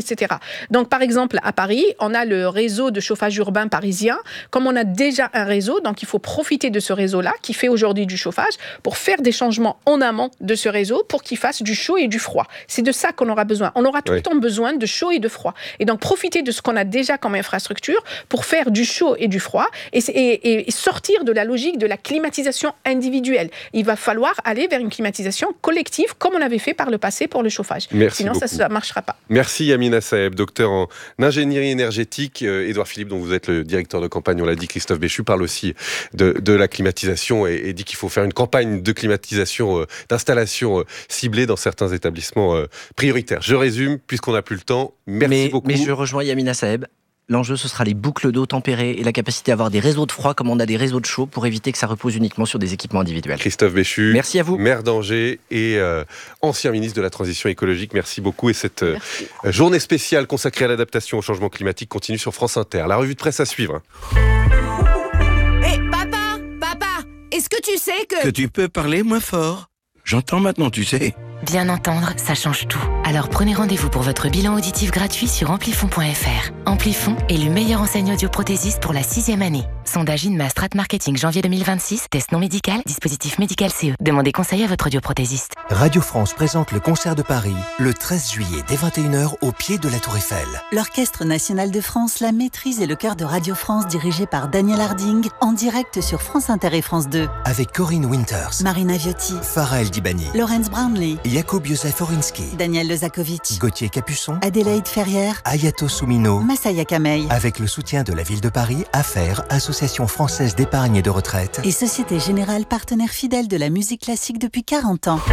Donc, par exemple, à Paris, on a le réseau de chauffage urbain parisien. Comme on a déjà un réseau, donc il faut profiter de ce réseau-là qui fait aujourd'hui du chauffage pour faire des changements en amont de ce réseau pour qu'il fasse du chaud et du froid. C'est de ça qu'on aura besoin. On aura tout le temps besoin de chaud et de froid. Et donc, profiter de ce qu'on a déjà comme infrastructure pour faire du chaud et du froid et sortir de la logique de la climatisation individuelle. Il va falloir aller vers une climatisation collective comme on avait fait par le passé pour le chauffage. Sinon, beaucoup. ça ne marchera pas. Merci Yamina Saeb, docteur en ingénierie énergétique. Édouard Philippe, dont vous êtes le directeur de campagne, on l'a dit, Christophe Béchu parle aussi de la climatisation et dit qu'il faut faire une campagne de climatisation, d'installation ciblée dans certains établissements prioritaires. Je résume, puisqu'on n'a plus le temps. Merci beaucoup. Mais je rejoins Yamina Saeb. L'enjeu, ce sera les boucles d'eau tempérées et la capacité à avoir des réseaux de froid comme on a des réseaux de chaud pour éviter que ça repose uniquement sur des équipements individuels. Christophe Béchu, merci à vous. Maire d'Angers et ancien ministre de la Transition écologique, merci beaucoup. Et cette journée spéciale consacrée à l'adaptation au changement climatique continue sur France Inter. La revue de presse à suivre. Hé, papa, est-ce que tu sais que tu peux parler moins fort? J'entends maintenant, tu sais. Bien entendre, ça change tout. Alors prenez rendez-vous pour votre bilan auditif gratuit sur amplifon.fr. Amplifon, élu meilleure enseigne audioprothésiste pour la 6e année. Sondage INMA Strat Marketing janvier 2026. Test non médical, dispositif médical CE. Demandez conseil à votre audioprothésiste. Radio France présente le concert de Paris le 13 juillet dès 21h au pied de la Tour Eiffel. L'Orchestre National de France, la maîtrise et le chœur de Radio France dirigé par Daniel Harding en direct sur France Inter et France 2. Avec Corinne Winters, Marina Viotti, Farah El Dibani, Laurence Brownlee, Jakub Józef Orinski, Daniel Lezakovic, Gauthier Capuçon, Adélaïde Ferrière, Ayato Soumino, Massaya Kamei. Avec le soutien de la Ville de Paris, AFFAIRE, Association française d'épargne et de retraite. Et Société Générale, partenaire fidèle de la musique classique depuis 40 ans.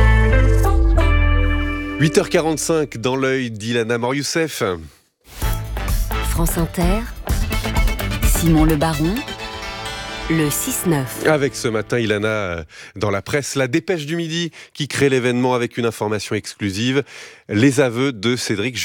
8h45 dans l'œil d'Ilana Mor-Youssef. France Inter, Simon Le Baron, le 6-9. Avec ce matin, Ilana, dans la presse, la dépêche du midi qui crée l'événement avec une information exclusive, les aveux de Cédric